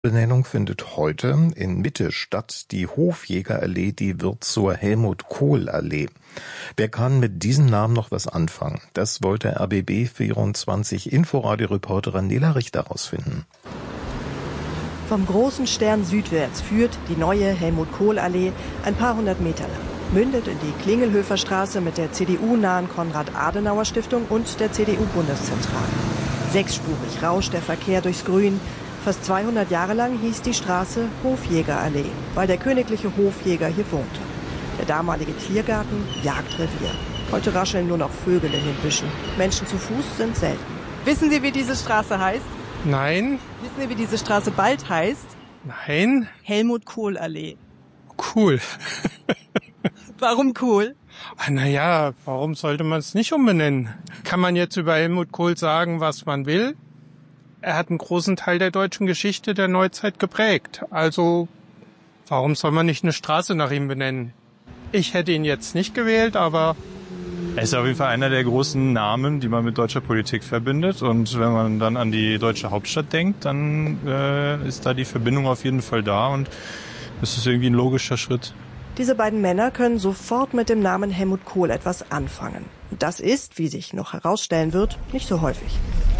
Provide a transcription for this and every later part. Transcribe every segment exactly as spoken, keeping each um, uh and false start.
Benennung findet heute in Mitte statt. Die Hofjägerallee, die wird zur Helmut-Kohl-Allee. Wer kann mit diesem Namen noch was anfangen? Das wollte R B B vierundzwanzig Inforadio-Reporterin Nela Richter herausfinden. Vom großen Stern südwärts führt die neue Helmut-Kohl-Allee ein paar hundert Meter lang, mündet in die Klingelhöfer Straße mit der C D U-nahen Konrad-Adenauer-Stiftung und der C D U-Bundeszentrale. Sechsspurig rauscht der Verkehr durchs Grün. Fast zweihundert Jahre lang hieß die Straße Hofjägerallee, weil der königliche Hofjäger hier wohnte. Der damalige Tiergarten, Jagdrevier. Heute rascheln nur noch Vögel in den Büschen. Menschen zu Fuß sind selten. Wissen Sie, wie diese Straße heißt? Nein. Wissen Sie, wie diese Straße bald heißt? Nein. Helmut-Kohl-Allee. Cool. Warum cool? Naja, warum sollte man es nicht umbenennen? Kann man jetzt über Helmut Kohl sagen, was man will? Er hat einen großen Teil der deutschen Geschichte der Neuzeit geprägt. Also, warum soll man nicht eine Straße nach ihm benennen? Ich hätte ihn jetzt nicht gewählt, aber... Er ist auf jeden Fall einer der großen Namen, die man mit deutscher Politik verbindet. Und wenn man dann an die deutsche Hauptstadt denkt, dann äh, ist da die Verbindung auf jeden Fall da. Und das ist irgendwie ein logischer Schritt. Diese beiden Männer können sofort mit dem Namen Helmut Kohl etwas anfangen. Das ist, wie sich noch herausstellen wird, nicht so häufig.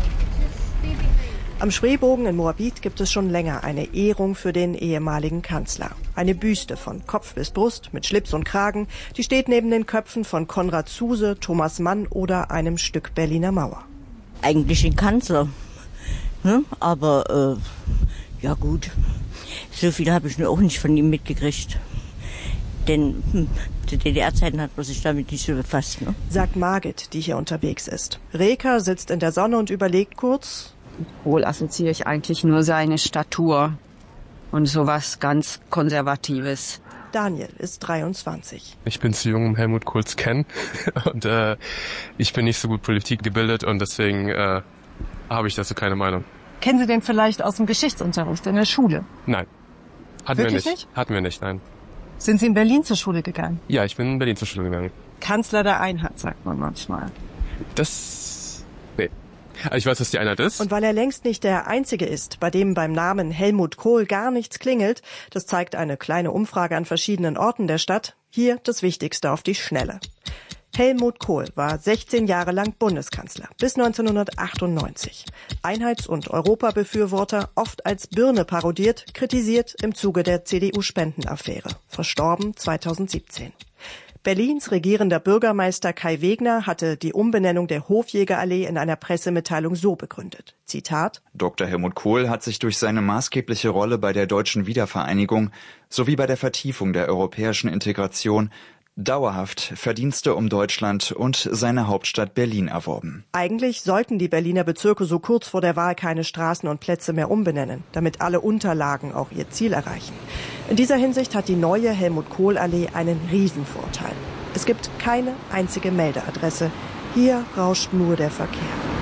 Am Spreebogen in Moabit gibt es schon länger eine Ehrung für den ehemaligen Kanzler. Eine Büste von Kopf bis Brust mit Schlips und Kragen, die steht neben den Köpfen von Konrad Zuse, Thomas Mann oder einem Stück Berliner Mauer. Eigentlich ein Kanzler, ne? Aber äh, ja gut, so viel habe ich nur auch nicht von ihm mitgekriegt. Denn hm, zu D D R-Zeiten hat man sich damit nicht so befasst. Ne? Sagt Margit, die hier unterwegs ist. Reka sitzt in der Sonne und überlegt kurz... Kohl assoziiere ich eigentlich nur seine Statur und sowas ganz Konservatives. Daniel ist dreiundzwanzig. Ich bin zu jung, um Helmut Kohl zu kennen und äh, ich bin nicht so gut Politik gebildet und deswegen äh, habe ich dazu keine Meinung. Kennen Sie den vielleicht aus dem Geschichtsunterricht in der Schule? Nein. Hatten Wirklich wir nicht. nicht? Hatten wir nicht, nein. Sind Sie in Berlin zur Schule gegangen? Ja, ich bin in Berlin zur Schule gegangen. Kanzler der Einheit, sagt man manchmal. Das... Nee. Ich weiß, was die Einheit ist. Und weil er längst nicht der Einzige ist, bei dem beim Namen Helmut Kohl gar nichts klingelt, das zeigt eine kleine Umfrage an verschiedenen Orten der Stadt, hier das Wichtigste auf die Schnelle. Helmut Kohl war sechzehn Jahre lang Bundeskanzler, bis neunzehnhundertachtundneunzig. Einheits- und Europabefürworter, oft als Birne parodiert, kritisiert im Zuge der C D U-Spendenaffäre, verstorben zweitausendsiebzehn. Berlins regierender Bürgermeister Kai Wegner hatte die Umbenennung der Hofjägerallee in einer Pressemitteilung so begründet. Zitat: Doktor Helmut Kohl hat sich durch seine maßgebliche Rolle bei der deutschen Wiedervereinigung sowie bei der Vertiefung der europäischen Integration dauerhaft Verdienste um Deutschland und seine Hauptstadt Berlin erworben. Eigentlich sollten die Berliner Bezirke so kurz vor der Wahl keine Straßen und Plätze mehr umbenennen, damit alle Unterlagen auch ihr Ziel erreichen. In dieser Hinsicht hat die neue Helmut-Kohl-Allee einen Riesenvorteil. Es gibt keine einzige Meldeadresse. Hier rauscht nur der Verkehr.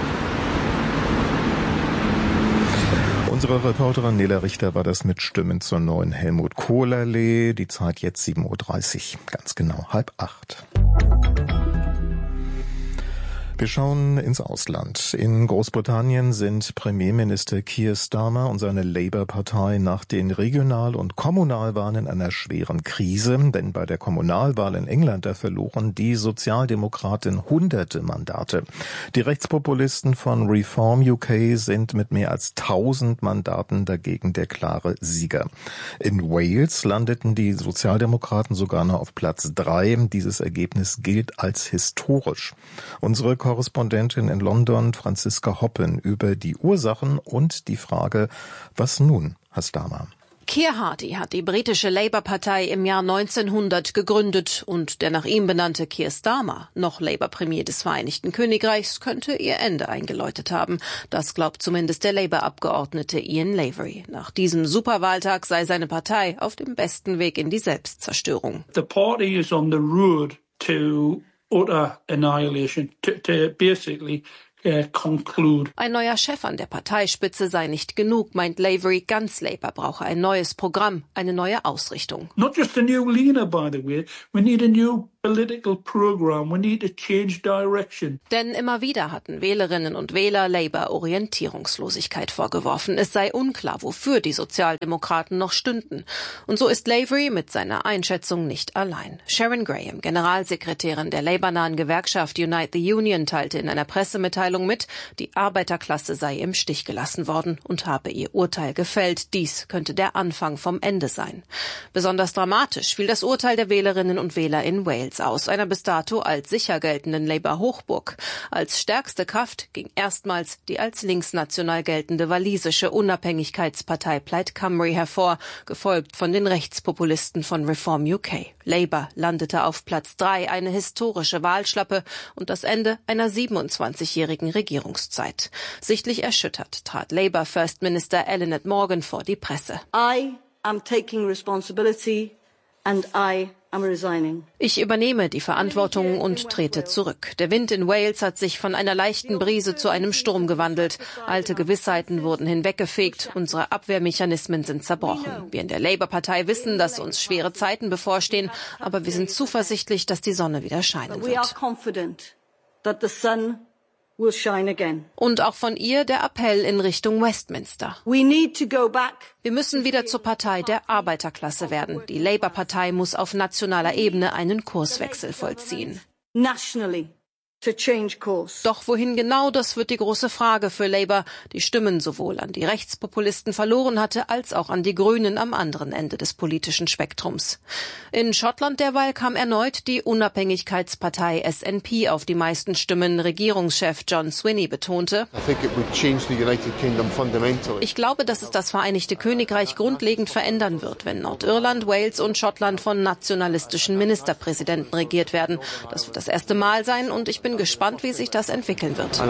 Unsere Reporterin Nela Richter war das mit Stimmen zur neuen Helmut-Kohl-Allee. Die Zeit jetzt sieben Uhr dreißig, ganz genau halb acht. Wir schauen ins Ausland. In Großbritannien sind Premierminister Keir Starmer und seine Labour-Partei nach den Regional- und Kommunalwahlen in einer schweren Krise. Denn bei der Kommunalwahl in England, da verloren die Sozialdemokraten hunderte Mandate. Die Rechtspopulisten von Reform U K sind mit mehr als tausend Mandaten dagegen der klare Sieger. In Wales landeten die Sozialdemokraten sogar noch auf Platz drei. Dieses Ergebnis gilt als historisch. Unsere Korrespondentin in London, Franziska Hoppen, über die Ursachen und die Frage, was nun, Herr Starmer? Keir Hardie hat die britische Labour-Partei im Jahr neunzehnhundert gegründet und der nach ihm benannte Keir Starmer, noch Labour-Premier des Vereinigten Königreichs, könnte ihr Ende eingeläutet haben. Das glaubt zumindest der Labour-Abgeordnete Ian Lavery. Nach diesem Superwahltag sei seine Partei auf dem besten Weg in die Selbstzerstörung. The party is on the road to utter annihilation, to, to basically uh, conclude. Ein neuer Chef an der Parteispitze sei nicht genug, meint Lavery. Ganz Labour brauche ein neues Programm, eine neue Ausrichtung. Not just a new leader, by the way. We need a new political program. We need to change direction. Denn immer wieder hatten Wählerinnen und Wähler Labour Orientierungslosigkeit vorgeworfen. Es sei unklar, wofür die Sozialdemokraten noch stünden. Und so ist Lavery mit seiner Einschätzung nicht allein. Sharon Graham, Generalsekretärin der Labour-nahen Gewerkschaft Unite the Union, teilte in einer Pressemitteilung mit, die Arbeiterklasse sei im Stich gelassen worden und habe ihr Urteil gefällt. Dies könnte der Anfang vom Ende sein. Besonders dramatisch fiel das Urteil der Wählerinnen und Wähler in Wales aus, einer bis dato als sicher geltenden Labour-Hochburg. Als stärkste Kraft ging erstmals die als linksnational geltende walisische Unabhängigkeitspartei Plaid Cymru hervor, gefolgt von den Rechtspopulisten von Reform U K. Labour landete auf Platz drei, eine historische Wahlschlappe und das Ende einer siebenundzwanzigjährigen Regierungszeit. Sichtlich erschüttert trat Labour First Minister Eluned Morgan vor die Presse. I am taking responsibility and I Ich übernehme die Verantwortung und trete zurück. Der Wind in Wales hat sich von einer leichten Brise zu einem Sturm gewandelt. Alte Gewissheiten wurden hinweggefegt. Unsere Abwehrmechanismen sind zerbrochen. Wir in der Labour-Partei wissen, dass uns schwere Zeiten bevorstehen, aber wir sind zuversichtlich, dass die Sonne wieder scheinen wird. Will shine again. Und auch von ihr der Appell in Richtung Westminster. We need to go back. Wir müssen wieder zur Partei der Arbeiterklasse werden. Die Labour-Partei muss auf nationaler Ebene einen Kurswechsel vollziehen. Nationally. To change course. Doch wohin genau, das wird die große Frage für Labour, die Stimmen sowohl an die Rechtspopulisten verloren hatte, als auch an die Grünen am anderen Ende des politischen Spektrums. In Schottland derweil kam erneut die Unabhängigkeitspartei S N P auf die meisten Stimmen. Regierungschef John Swinney betonte, ich glaube, dass es das Vereinigte Königreich grundlegend verändern wird, wenn Nordirland, Wales und Schottland von nationalistischen Ministerpräsidenten regiert werden. Das wird das erste Mal sein und ich bin Ich bin gespannt, wie sich das entwickeln wird.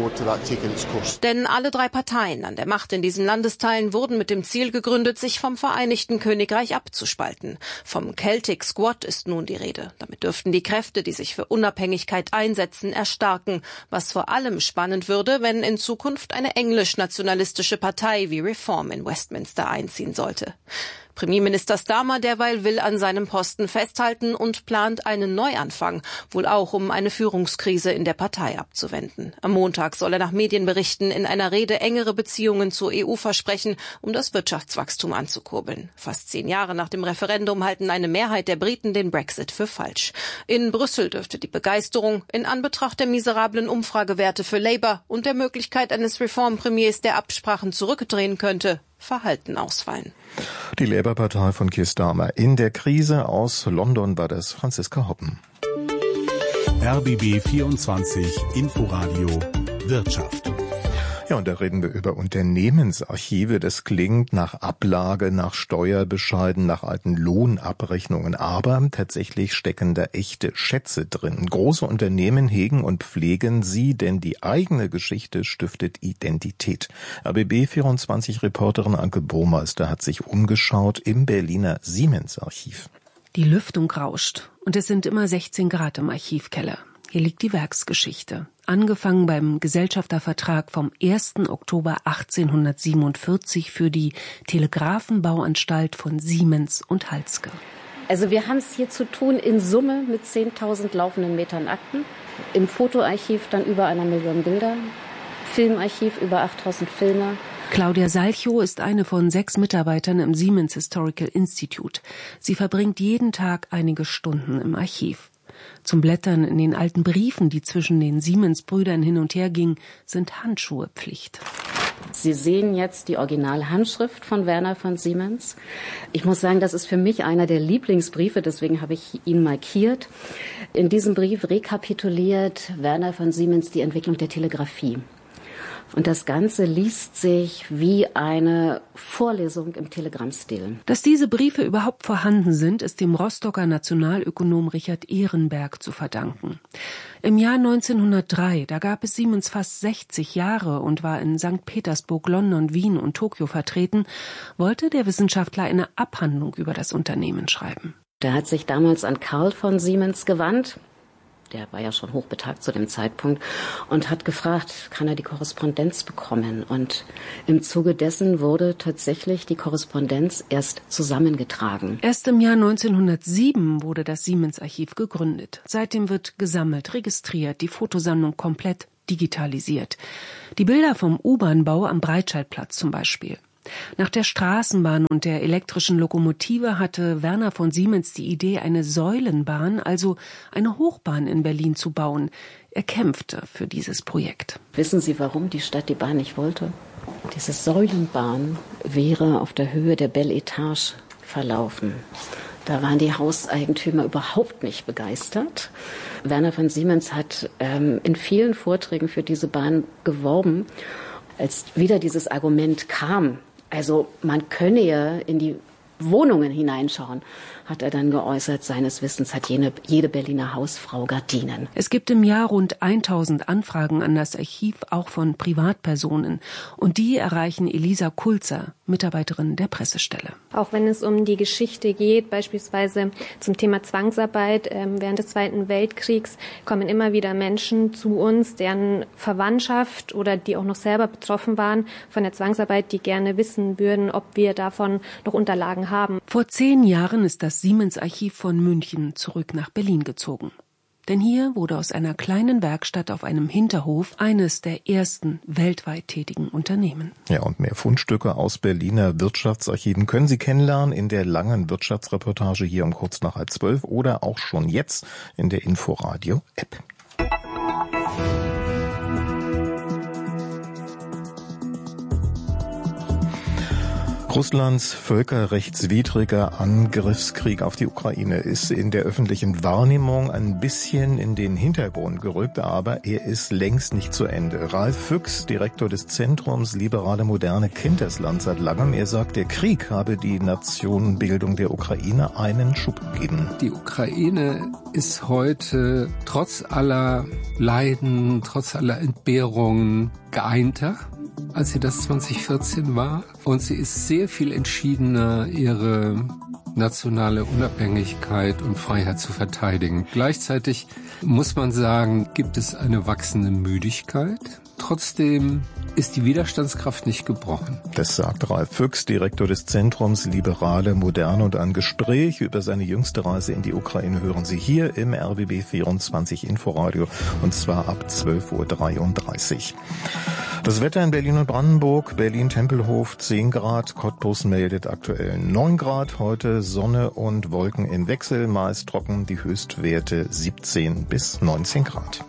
Denn alle drei Parteien an der Macht in diesen Landesteilen wurden mit dem Ziel gegründet, sich vom Vereinigten Königreich abzuspalten. Vom Celtic Squad ist nun die Rede. Damit dürften die Kräfte, die sich für Unabhängigkeit einsetzen, erstarken. Was vor allem spannend würde, wenn in Zukunft eine englisch-nationalistische Partei wie Reform in Westminster einziehen sollte. Premierminister Starmer derweil will an seinem Posten festhalten und plant einen Neuanfang, wohl auch um eine Führungskrise in der Partei abzuwenden. Am Montag soll er nach Medienberichten in einer Rede engere Beziehungen zur E U versprechen, um das Wirtschaftswachstum anzukurbeln. Fast zehn Jahre nach dem Referendum halten eine Mehrheit der Briten den Brexit für falsch. In Brüssel dürfte die Begeisterung in Anbetracht der miserablen Umfragewerte für Labour und der Möglichkeit eines Reformpremiers, der Absprachen zurückdrehen könnte, verhalten ausfallen. Die Labour-Partei von Keir Starmer in der Krise. Aus London war das Franziska Hoppen. R B B vierundzwanzig Inforadio Wirtschaft. Ja, und da reden wir über Unternehmensarchive. Das klingt nach Ablage, nach Steuerbescheiden, nach alten Lohnabrechnungen. Aber tatsächlich stecken da echte Schätze drin. Große Unternehmen hegen und pflegen sie, denn die eigene Geschichte stiftet Identität. R B B vierundzwanzig-Reporterin Anke Burmeister hat sich umgeschaut im Berliner Siemens-Archiv. Die Lüftung rauscht und es sind immer sechzehn Grad im Archivkeller. Hier liegt die Werksgeschichte. Angefangen beim Gesellschaftervertrag vom ersten Oktober achtzehnhundertsiebenundvierzig für die Telegrafenbauanstalt von Siemens und Halske. Also wir haben es hier zu tun in Summe mit zehntausend laufenden Metern Akten. Im Fotoarchiv dann über einer Million Bilder. Filmarchiv über achttausend Filme. Claudia Salchow ist eine von sechs Mitarbeitern im Siemens Historical Institute. Sie verbringt jeden Tag einige Stunden im Archiv. Zum Blättern in den alten Briefen, die zwischen den Siemens-Brüdern hin und her gingen, sind Handschuhe Pflicht. Sie sehen jetzt die Originalhandschrift von Werner von Siemens. Ich muss sagen, das ist für mich einer der Lieblingsbriefe, deswegen habe ich ihn markiert. In diesem Brief rekapituliert Werner von Siemens die Entwicklung der Telegrafie. Und das Ganze liest sich wie eine Vorlesung im Telegrammstil. Dass diese Briefe überhaupt vorhanden sind, ist dem Rostocker Nationalökonom Richard Ehrenberg zu verdanken. Im Jahr neunzehnhundertdrei, da gab es Siemens fast sechzig Jahre und war in Sankt Petersburg, London, Wien und Tokio vertreten, wollte der Wissenschaftler eine Abhandlung über das Unternehmen schreiben. Der hat sich damals an Karl von Siemens gewandt. der war ja schon hochbetagt zu dem Zeitpunkt, und hat gefragt, kann er die Korrespondenz bekommen? Und im Zuge dessen wurde tatsächlich die Korrespondenz erst zusammengetragen. Erst im Jahr neunzehnhundertsieben wurde das Siemens-Archiv gegründet. Seitdem wird gesammelt, registriert, die Fotosammlung komplett digitalisiert. Die Bilder vom U-Bahn-Bau am Breitscheidplatz zum Beispiel. Nach der Straßenbahn und der elektrischen Lokomotive hatte Werner von Siemens die Idee, eine Säulenbahn, also eine Hochbahn in Berlin zu bauen. Er kämpfte für dieses Projekt. Wissen Sie, warum die Stadt die Bahn nicht wollte? Diese Säulenbahn wäre auf der Höhe der Belle Etage verlaufen. Da waren die Hauseigentümer überhaupt nicht begeistert. Werner von Siemens hat ähm, in vielen Vorträgen für diese Bahn geworben. Als wieder dieses Argument kam, also man könne ja in die Wohnungen hineinschauen, hat er dann geäußert, seines Wissens hat jene, jede Berliner Hausfrau Gardinen. Es gibt im Jahr rund tausend Anfragen an das Archiv, auch von Privatpersonen. Und die erreichen Elisa Kulzer, Mitarbeiterin der Pressestelle. Auch wenn es um die Geschichte geht, beispielsweise zum Thema Zwangsarbeit ähm, während des Zweiten Weltkriegs, kommen immer wieder Menschen zu uns, deren Verwandtschaft oder die auch noch selber betroffen waren von der Zwangsarbeit, die gerne wissen würden, ob wir davon noch Unterlagen haben. Vor zehn Jahren ist das Siemens-Archiv von München zurück nach Berlin gezogen. Denn hier wurde aus einer kleinen Werkstatt auf einem Hinterhof eines der ersten weltweit tätigen Unternehmen. Ja, und mehr Fundstücke aus Berliner Wirtschaftsarchiven können Sie kennenlernen in der langen Wirtschaftsreportage hier um kurz nach halb zwölf oder auch schon jetzt in der Inforadio-App. Russlands völkerrechtswidriger Angriffskrieg auf die Ukraine ist in der öffentlichen Wahrnehmung ein bisschen in den Hintergrund gerückt, aber er ist längst nicht zu Ende. Ralf Füchs, Direktor des Zentrums Liberale Moderne, kennt das Land seit langem. Er sagt, der Krieg habe die Nationenbildung der Ukraine einen Schub gegeben. Die Ukraine ist heute trotz aller Leiden, trotz aller Entbehrungen geeinter, als sie das zwanzig vierzehn war. Und sie ist sehr viel entschiedener, ihre nationale Unabhängigkeit und Freiheit zu verteidigen. Gleichzeitig muss man sagen, gibt es eine wachsende Müdigkeit. Trotzdem ist die Widerstandskraft nicht gebrochen. Das sagt Ralf Füchs, Direktor des Zentrums Liberale Moderne. Und ein Gespräch über seine jüngste Reise in die Ukraine hören Sie hier im R B B vierundzwanzig Inforadio, und zwar ab zwölf Uhr dreiunddreißig. Das Wetter in Berlin und Brandenburg: Berlin-Tempelhof zehn Grad, Cottbus meldet aktuell neun Grad. Heute Sonne und Wolken im Wechsel, meist trocken, die Höchstwerte siebzehn bis neunzehn Grad.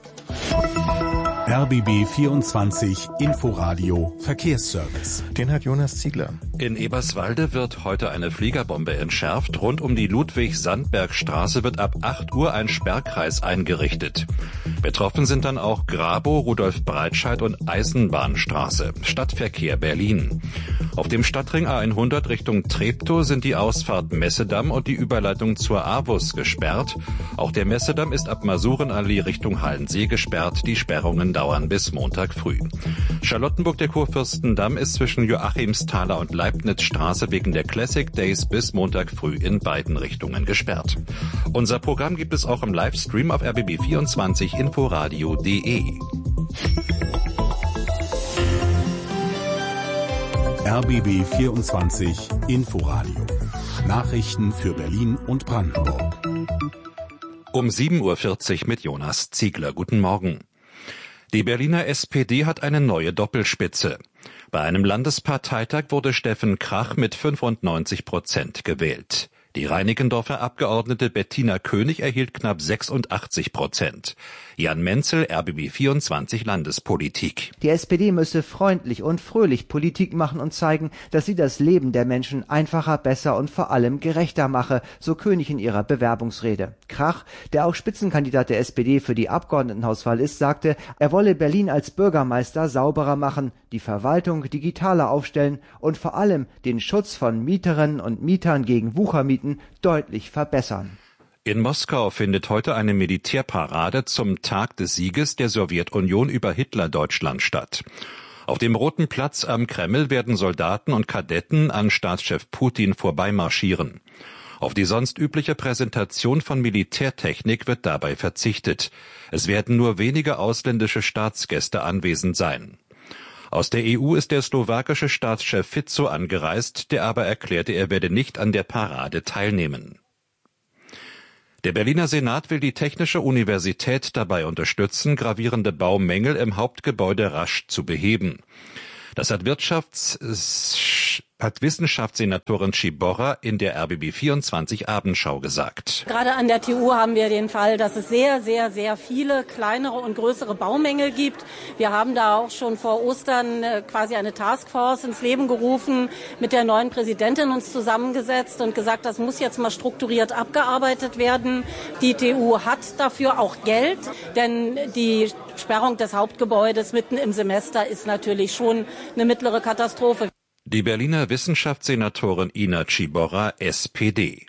R B B vierundzwanzig Inforadio Verkehrsservice. Den hat Jonas Ziegler. In Eberswalde wird heute eine Fliegerbombe entschärft. Rund um die Ludwig-Sandberg-Straße wird ab acht Uhr ein Sperrkreis eingerichtet. Betroffen sind dann auch Grabow, Rudolf-Breitscheid und Eisenbahnstraße. Stadtverkehr Berlin. Auf dem Stadtring A hundert Richtung Treptow sind die Ausfahrt Messedamm und die Überleitung zur Avus gesperrt. Auch der Messedamm ist ab Masurenallee Richtung Hallensee gesperrt. Die Sperrungen dauern bis Montag früh. Charlottenburg der Kurfürstendamm ist zwischen Joachimsthaler und Leibnizstraße wegen der Classic Days bis Montag früh in beiden Richtungen gesperrt. Unser Programm gibt es auch im Livestream auf r b b vierundzwanzig inforadio punkt de. R B B vierundzwanzig Inforadio. Nachrichten für Berlin und Brandenburg. Um sieben Uhr vierzig mit Jonas Ziegler. Guten Morgen. Die Berliner S P D hat eine neue Doppelspitze. Bei einem Landesparteitag wurde Steffen Krach mit fünfundneunzig Prozent gewählt. Die Reinickendorfer Abgeordnete Bettina König erhielt knapp sechsundachtzig Prozent. Jan Menzel, R B B vierundzwanzig Landespolitik. Die S P D müsse freundlich und fröhlich Politik machen und zeigen, dass sie das Leben der Menschen einfacher, besser und vor allem gerechter mache, so König in ihrer Bewerbungsrede. Krach, der auch Spitzenkandidat der S P D für die Abgeordnetenhauswahl ist, sagte, er wolle Berlin als Bürgermeister sauberer machen, die Verwaltung digitaler aufstellen und vor allem den Schutz von Mieterinnen und Mietern gegen Wuchermieten deutlich verbessern. In Moskau findet heute eine Militärparade zum Tag des Sieges der Sowjetunion über Hitlerdeutschland statt. Auf dem Roten Platz am Kreml werden Soldaten und Kadetten an Staatschef Putin vorbeimarschieren. Auf die sonst übliche Präsentation von Militärtechnik wird dabei verzichtet. Es werden nur wenige ausländische Staatsgäste anwesend sein. Aus der E U ist der slowakische Staatschef Fico angereist, der aber erklärte, er werde nicht an der Parade teilnehmen. Der Berliner Senat will die Technische Universität dabei unterstützen, gravierende Baumängel im Hauptgebäude rasch zu beheben. Das hat Wirtschafts- hat Wissenschaftssenatorin Ciborra in der R B B vierundzwanzig Abendschau gesagt. Gerade an der T U haben wir den Fall, dass es sehr, sehr, sehr viele kleinere und größere Baumängel gibt. Wir haben da auch schon vor Ostern quasi eine Taskforce ins Leben gerufen, mit der neuen Präsidentin uns zusammengesetzt und gesagt, das muss jetzt mal strukturiert abgearbeitet werden. Die T U hat dafür auch Geld, denn die Sperrung des Hauptgebäudes mitten im Semester ist natürlich schon eine mittlere Katastrophe. Die Berliner Wissenschaftssenatorin Ina Ciborra, S P D.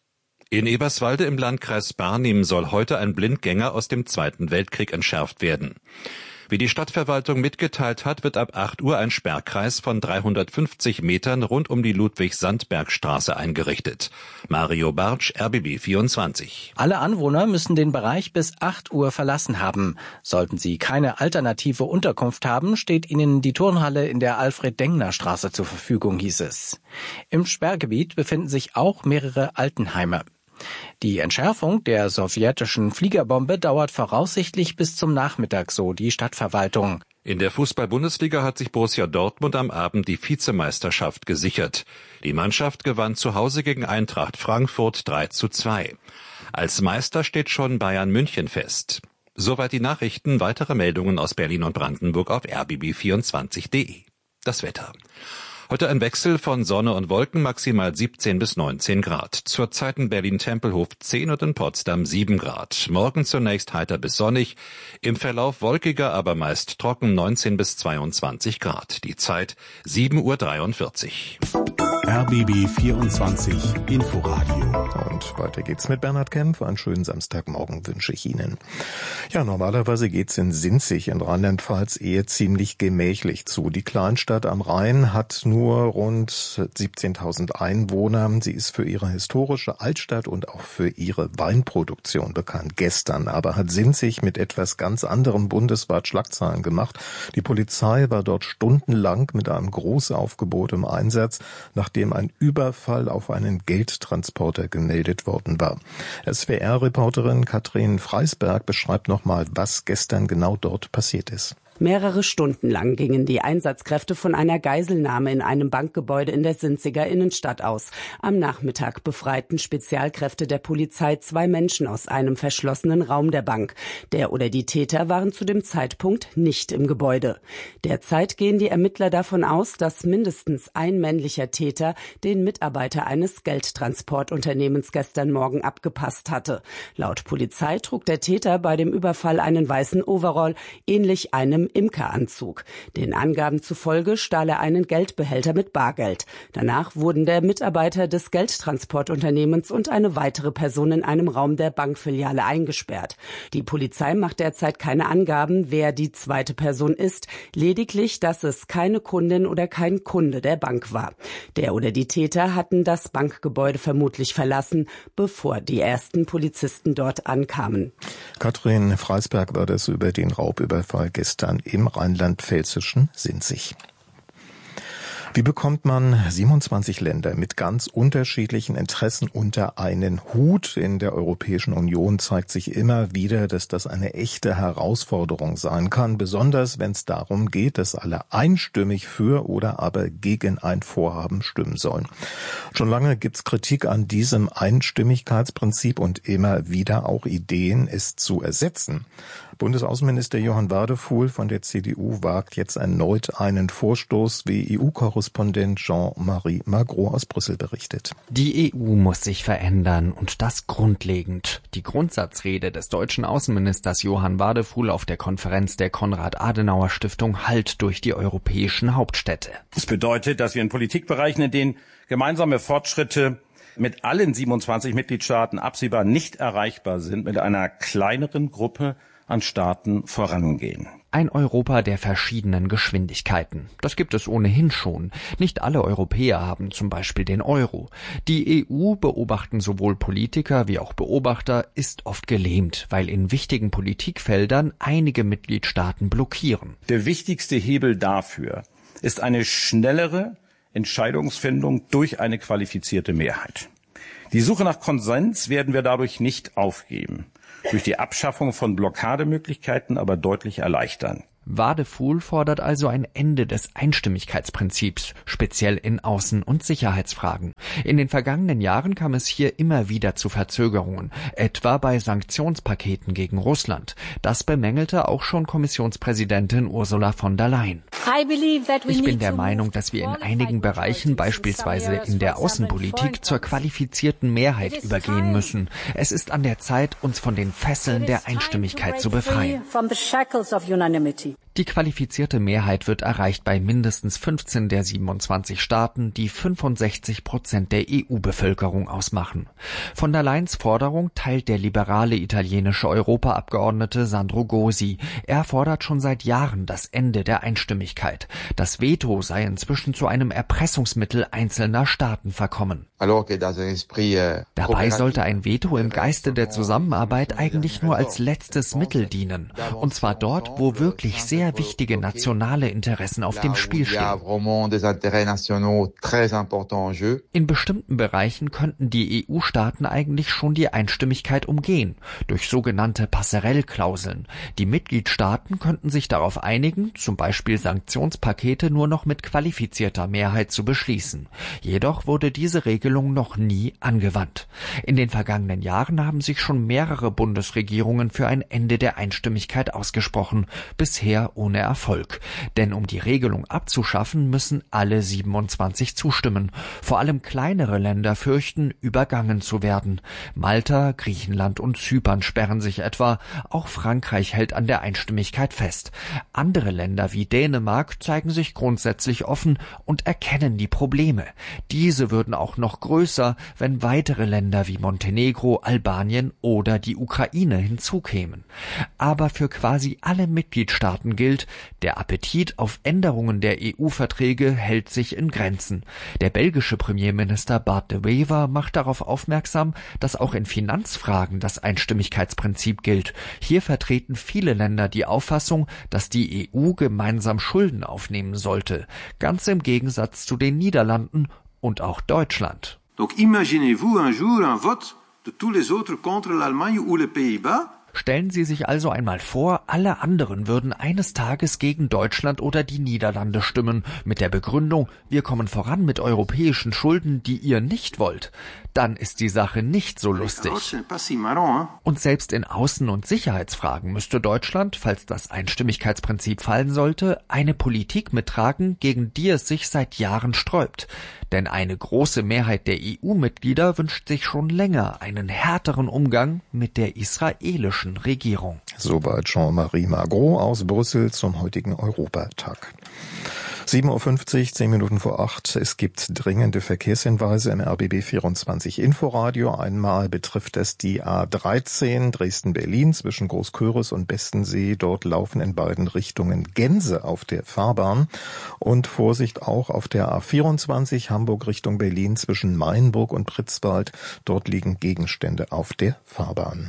In Eberswalde im Landkreis Barnim soll heute ein Blindgänger aus dem Zweiten Weltkrieg entschärft werden. Wie die Stadtverwaltung mitgeteilt hat, wird ab acht Uhr ein Sperrkreis von dreihundertfünfzig Metern rund um die Ludwig-Sandberg-Straße eingerichtet. Mario Bartsch, R B B vierundzwanzig. Alle Anwohner müssen den Bereich bis acht Uhr verlassen haben. Sollten sie keine alternative Unterkunft haben, steht ihnen die Turnhalle in der Alfred-Dengner-Straße zur Verfügung, hieß es. Im Sperrgebiet befinden sich auch mehrere Altenheime. Die Entschärfung der sowjetischen Fliegerbombe dauert voraussichtlich bis zum Nachmittag, so die Stadtverwaltung. In der Fußball-Bundesliga hat sich Borussia Dortmund am Abend die Vizemeisterschaft gesichert. Die Mannschaft gewann zu Hause gegen Eintracht Frankfurt drei zu zwei. Als Meister steht schon Bayern München fest. Soweit die Nachrichten. Weitere Meldungen aus Berlin und Brandenburg auf r b b vierundzwanzig punkt de. Das Wetter. Heute ein Wechsel von Sonne und Wolken, maximal siebzehn bis neunzehn Grad. Zurzeit in Berlin-Tempelhof zehn und in Potsdam sieben Grad. Morgen zunächst heiter bis sonnig, im Verlauf wolkiger, aber meist trocken neunzehn bis zweiundzwanzig Grad. Die Zeit sieben Uhr dreiundvierzig. R B B vierundzwanzig Inforadio. Und weiter geht's mit Bernhard Kempf. Einen schönen Samstagmorgen wünsche ich Ihnen. Ja, normalerweise geht's in Sinzig in Rheinland-Pfalz eher ziemlich gemächlich zu. Die Kleinstadt am Rhein hat nur rund siebzehntausend Einwohner. Sie ist für ihre historische Altstadt und auch für ihre Weinproduktion bekannt. Gestern aber hat Sinzig mit etwas ganz anderem bundesweit Schlagzeilen gemacht. Die Polizei war dort stundenlang mit einem Großaufgebot im Einsatz, nachdem ein Überfall auf einen Geldtransporter gemeldet worden war. S W R-Reporterin Katrin Freisberg beschreibt nochmal, was gestern genau dort passiert ist. Mehrere Stunden lang gingen die Einsatzkräfte von einer Geiselnahme in einem Bankgebäude in der Sinziger Innenstadt aus. Am Nachmittag befreiten Spezialkräfte der Polizei zwei Menschen aus einem verschlossenen Raum der Bank. Der oder die Täter waren zu dem Zeitpunkt nicht im Gebäude. Derzeit gehen die Ermittler davon aus, dass mindestens ein männlicher Täter den Mitarbeiter eines Geldtransportunternehmens gestern Morgen abgepasst hatte. Laut Polizei trug der Täter bei dem Überfall einen weißen Overall, ähnlich einem Imkeranzug. Den Angaben zufolge stahl er einen Geldbehälter mit Bargeld. Danach wurden der Mitarbeiter des Geldtransportunternehmens und eine weitere Person in einem Raum der Bankfiliale eingesperrt. Die Polizei macht derzeit keine Angaben, wer die zweite Person ist, lediglich, dass es keine Kundin oder kein Kunde der Bank war. Der oder die Täter hatten das Bankgebäude vermutlich verlassen, bevor die ersten Polizisten dort ankamen. Katrin Freisberg war das über den Raubüberfall gestern im rheinland-pfälzischen Sinzig. Wie bekommt man siebenundzwanzig Länder mit ganz unterschiedlichen Interessen unter einen Hut? In der Europäischen Union zeigt sich immer wieder, dass das eine echte Herausforderung sein kann, besonders wenn es darum geht, dass alle einstimmig für oder aber gegen ein Vorhaben stimmen sollen. Schon lange gibt's Kritik an diesem Einstimmigkeitsprinzip und immer wieder auch Ideen, es zu ersetzen. Bundesaußenminister Johann Wadefuhl von der C D U wagt jetzt erneut einen Vorstoß, wie E U-Korrespondent Jean-Marie Magro aus Brüssel berichtet. Die E U muss sich verändern und das grundlegend. Die Grundsatzrede des deutschen Außenministers Johann Wadefuhl auf der Konferenz der Konrad-Adenauer-Stiftung Halt durch die europäischen Hauptstädte. Das bedeutet, dass wir in Politikbereichen, in denen gemeinsame Fortschritte mit allen siebenundzwanzig Mitgliedstaaten absehbar nicht erreichbar sind, mit einer kleineren Gruppe an Staaten vorangehen. Ein Europa der verschiedenen Geschwindigkeiten. Das gibt es ohnehin schon. Nicht alle Europäer haben zum Beispiel den Euro. Die E U, beobachten sowohl Politiker wie auch Beobachter, ist oft gelähmt, weil in wichtigen Politikfeldern einige Mitgliedstaaten blockieren. Der wichtigste Hebel dafür ist eine schnellere Entscheidungsfindung durch eine qualifizierte Mehrheit. Die Suche nach Konsens werden wir dadurch nicht aufgeben, durch die Abschaffung von Blockademöglichkeiten aber deutlich erleichtern. Wadefuhl fordert also ein Ende des Einstimmigkeitsprinzips, speziell in Außen- und Sicherheitsfragen. In den vergangenen Jahren kam es hier immer wieder zu Verzögerungen, etwa bei Sanktionspaketen gegen Russland. Das bemängelte auch schon Kommissionspräsidentin Ursula von der Leyen. Ich bin der Meinung, dass wir in einigen Bereichen, beispielsweise in der Außenpolitik, zur qualifizierten Mehrheit übergehen müssen. Es ist an der Zeit, uns von den Fesseln der Einstimmigkeit zu befreien. Die qualifizierte Mehrheit wird erreicht bei mindestens fünfzehn der siebenundzwanzig Staaten, die fünfundsechzig Prozent der E U-Bevölkerung ausmachen. Von der Leyens Forderung teilt der liberale italienische Europaabgeordnete Sandro Gosi. Er fordert schon seit Jahren das Ende der Einstimmigkeit. Das Veto sei inzwischen zu einem Erpressungsmittel einzelner Staaten verkommen. Dabei sollte ein Veto im Geiste der Zusammenarbeit eigentlich nur als letztes Mittel dienen. Und zwar dort, wo wirklich sehr wichtige nationale Interessen auf dem Spiel stehen. In bestimmten Bereichen könnten die E U-Staaten eigentlich schon die Einstimmigkeit umgehen, durch sogenannte Passerelle-Klauseln. Die Mitgliedstaaten könnten sich darauf einigen, zum Beispiel Sanktionspakete nur noch mit qualifizierter Mehrheit zu beschließen. Jedoch wurde diese Regelung noch nie angewandt. In den vergangenen Jahren haben sich schon mehrere Bundesregierungen für ein Ende der Einstimmigkeit ausgesprochen, bisher ohne Erfolg. Denn um die Regelung abzuschaffen, müssen alle siebenundzwanzig zustimmen. Vor allem kleinere Länder fürchten, übergangen zu werden. Malta, Griechenland und Zypern sperren sich etwa. Auch Frankreich hält an der Einstimmigkeit fest. Andere Länder wie Dänemark zeigen sich grundsätzlich offen und erkennen die Probleme. Diese würden auch noch größer, wenn weitere Länder wie Montenegro, Albanien oder die Ukraine hinzukämen. Aber für quasi alle Mitgliedstaaten gilt, der Appetit auf Änderungen der E U-Verträge hält sich in Grenzen. Der belgische Premierminister Bart de Wever macht darauf aufmerksam, dass auch in Finanzfragen das Einstimmigkeitsprinzip gilt. Hier vertreten viele Länder die Auffassung, dass die E U gemeinsam Schulden aufnehmen sollte, ganz im Gegensatz zu den Niederlanden und auch Deutschland. Donc imaginez-vous un jour un vote de tous les autres contre l'Allemagne ou les Pays-Bas? Stellen Sie sich also einmal vor, alle anderen würden eines Tages gegen Deutschland oder die Niederlande stimmen, mit der Begründung, wir kommen voran mit europäischen Schulden, die ihr nicht wollt. Dann ist die Sache nicht so lustig. Und selbst in Außen- und Sicherheitsfragen müsste Deutschland, falls das Einstimmigkeitsprinzip fallen sollte, eine Politik mittragen, gegen die es sich seit Jahren sträubt. Denn eine große Mehrheit der E U-Mitglieder wünscht sich schon länger einen härteren Umgang mit der israelischen Regierung. Soweit Jean-Marie Magro aus Brüssel zum heutigen Europatag. sieben Uhr fünfzig, zehn Minuten vor acht. Es gibt dringende Verkehrshinweise im R B B vierundzwanzig Inforadio. Einmal betrifft es die A dreizehn Dresden-Berlin zwischen Großköris und Bestensee. Dort laufen in beiden Richtungen Gänse auf der Fahrbahn. Und Vorsicht auch auf der A vierundzwanzig Hamburg Richtung Berlin zwischen Mainburg und Pritzwald. Dort liegen Gegenstände auf der Fahrbahn.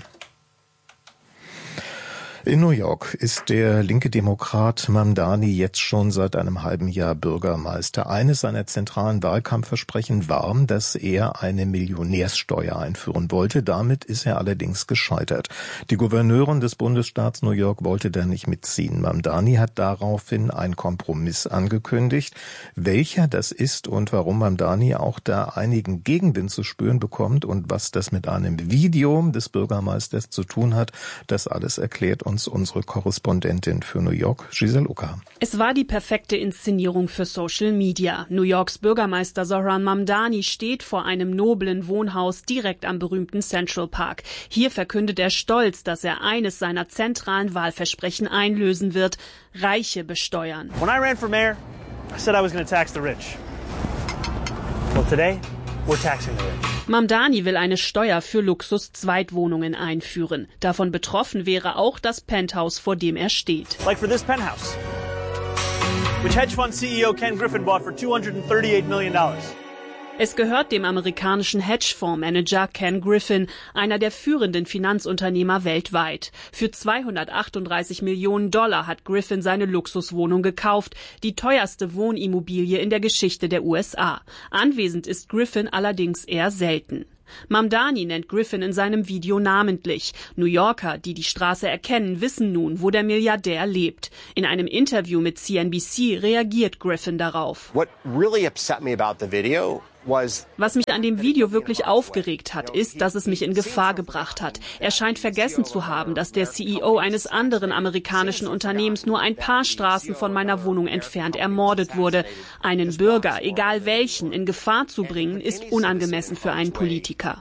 In New York ist der linke Demokrat Mamdani jetzt schon seit einem halben Jahr Bürgermeister. Eines seiner zentralen Wahlkampfversprechen war, dass er eine Millionärssteuer einführen wollte. Damit ist er allerdings gescheitert. Die Gouverneurin des Bundesstaats New York wollte da nicht mitziehen. Mamdani hat daraufhin einen Kompromiss angekündigt. Welcher das ist und warum Mamdani auch da einigen Gegenwind zu spüren bekommt und was das mit einem Video des Bürgermeisters zu tun hat, das alles erklärt uns unsere Korrespondentin für New York, Giselle Ucker. Es war die perfekte Inszenierung für Social Media. New Yorks Bürgermeister Zohran Mamdani steht vor einem noblen Wohnhaus direkt am berühmten Central Park. Hier verkündet er stolz, dass er eines seiner zentralen Wahlversprechen einlösen wird: Reiche besteuern. When I ran for mayor, I said I was going to tax the rich. Well, today, we're taxing the rich. Mamdani will eine Steuer für Luxus-Zweitwohnungen einführen. Davon betroffen wäre auch das Penthouse, vor dem er steht. Like for this penthouse, which hedge fund C E O Ken Griffin bought for two hundred thirty-eight million dollars. Es gehört dem amerikanischen Hedgefondsmanager Ken Griffin, einer der führenden Finanzunternehmer weltweit. Für zweihundertachtunddreißig Millionen Dollar hat Griffin seine Luxuswohnung gekauft, die teuerste Wohnimmobilie in der Geschichte der U S A. Anwesend ist Griffin allerdings eher selten. Mamdani nennt Griffin in seinem Video namentlich. New Yorker, die die Straße erkennen, wissen nun, wo der Milliardär lebt. In einem Interview mit C N B C reagiert Griffin darauf. What really upset me about the video Was mich an dem Video wirklich aufgeregt hat, ist, dass es mich in Gefahr gebracht hat. Er scheint vergessen zu haben, dass der C E O eines anderen amerikanischen Unternehmens nur ein paar Straßen von meiner Wohnung entfernt ermordet wurde. Einen Bürger, egal welchen, in Gefahr zu bringen, ist unangemessen für einen Politiker.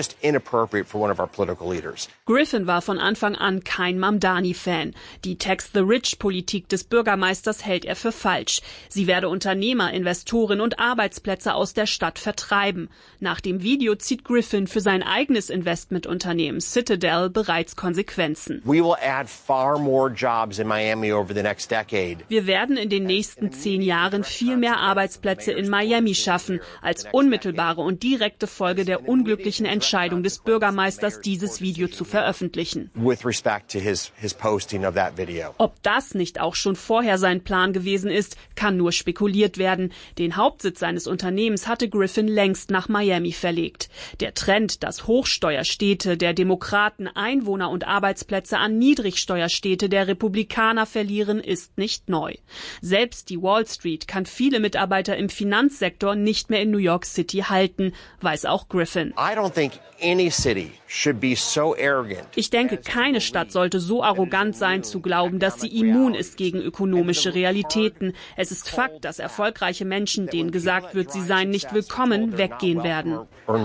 Griffin war von Anfang an kein Mamdani-Fan. Die Tax-the-Rich-Politik des Bürgermeisters hält er für falsch. Sie werde Unternehmer, Investoren und Arbeitsplätze aus der Stadt vertreiben. Nach dem Video zieht Griffin für sein eigenes Investmentunternehmen Citadel bereits Konsequenzen. We will add far more jobs in Miami over the next decade. Wir werden in den nächsten zehn Jahren viel mehr Arbeitsplätze in Miami schaffen, als unmittelbare und direkte Folge der unglücklichen Entscheidung des Bürgermeisters, dieses Video zu veröffentlichen. With respect to his, his posting of that video. Ob das nicht auch schon vorher sein Plan gewesen ist, kann nur spekuliert werden. Den Hauptsitz seines Unternehmens hatte Griffin längst nach Miami verlegt. Der Trend, dass Hochsteuerstädte der Demokraten Einwohner und Arbeitsplätze an Niedrigsteuerstädte der Republikaner verlieren, ist nicht neu. Selbst die Wall Street kann viele Mitarbeiter im Finanzsektor nicht mehr in New York City halten, weiß auch Griffin. I don't think any city should be so arrogant. Ich denke, keine Stadt sollte so arrogant sein, zu glauben, dass sie immun ist gegen ökonomische Realitäten. Es ist Fakt, dass erfolgreiche Menschen, denen gesagt wird, sie seien nicht willkommen, weggehen werden.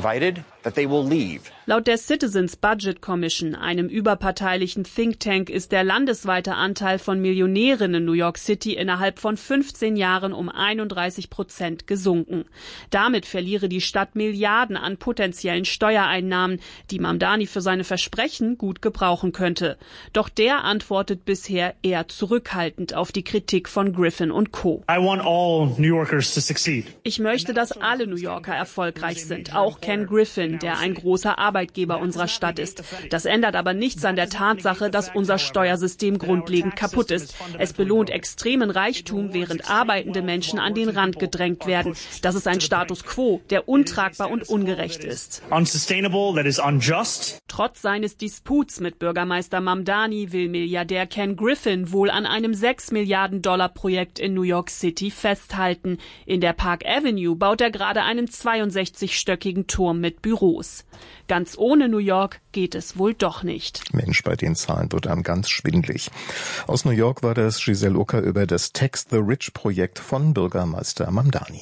Laut der Citizens Budget Commission, einem überparteilichen Think Tank, ist der landesweite Anteil von Millionären in New York City innerhalb von fünfzehn Jahren um einunddreißig Prozent gesunken. Damit verliere die Stadt Milliarden an potenziellen Steuereinnahmen, die Mamdani für seine Versprechen gut gebrauchen könnte. Doch der antwortet bisher eher zurückhaltend auf die Kritik von Griffin und Co. I want all New Yorkers to succeed. Ich möchte, dass alle New Yorker erfolgreich sind, auch Ken Griffin, der ein großer Arbeitgeber unserer Stadt ist. Das ändert aber nichts an der Tatsache, dass unser Steuersystem grundlegend kaputt ist. Es belohnt extremen Reichtum, während arbeitende Menschen an den Rand gedrängt werden. Das ist ein Status quo, der untragbar und ungerecht ist. Unsustainable, that is unjust. Trotz seines Disputs mit Bürgermeister Mamdani will Milliardär Ken Griffin wohl an einem sechs Milliarden Dollar Projekt in New York City festhalten. In der Park Avenue baut er gerade einen zweiundsechzigstöckigen Turm mit Büros. Ganz ohne New York geht es wohl doch nicht. Mensch, bei den Zahlen wird einem ganz schwindlig. Aus New York war das Giselle Ucker über das Tax the Rich Projekt von Bürgermeister Mamdani.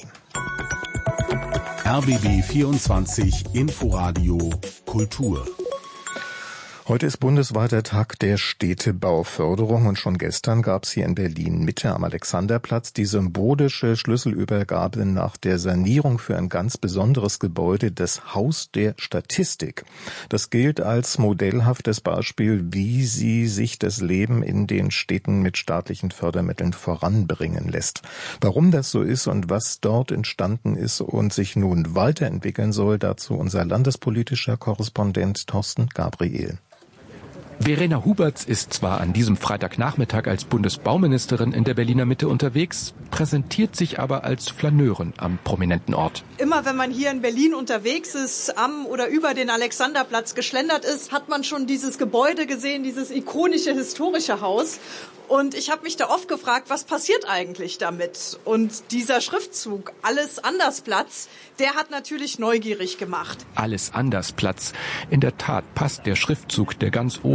R B B vierundzwanzig Inforadio Kultur. Heute ist bundesweiter Tag der Städtebauförderung und schon gestern gab es hier in Berlin Mitte am Alexanderplatz die symbolische Schlüsselübergabe nach der Sanierung für ein ganz besonderes Gebäude, das Haus der Statistik. Das gilt als modellhaftes Beispiel, wie sie sich das Leben in den Städten mit staatlichen Fördermitteln voranbringen lässt. Warum das so ist und was dort entstanden ist und sich nun weiterentwickeln soll, dazu unser landespolitischer Korrespondent Thorsten Gabriel. Verena Huberts ist zwar an diesem Freitagnachmittag als Bundesbauministerin in der Berliner Mitte unterwegs, präsentiert sich aber als Flaneurin am prominenten Ort. Immer wenn man hier in Berlin unterwegs ist, am oder über den Alexanderplatz geschlendert ist, hat man schon dieses Gebäude gesehen, dieses ikonische historische Haus. Und ich habe mich da oft gefragt, was passiert eigentlich damit? Und dieser Schriftzug, alles anders Platz, der hat natürlich neugierig gemacht. Alles anders Platz. In der Tat passt der Schriftzug, der ganz oben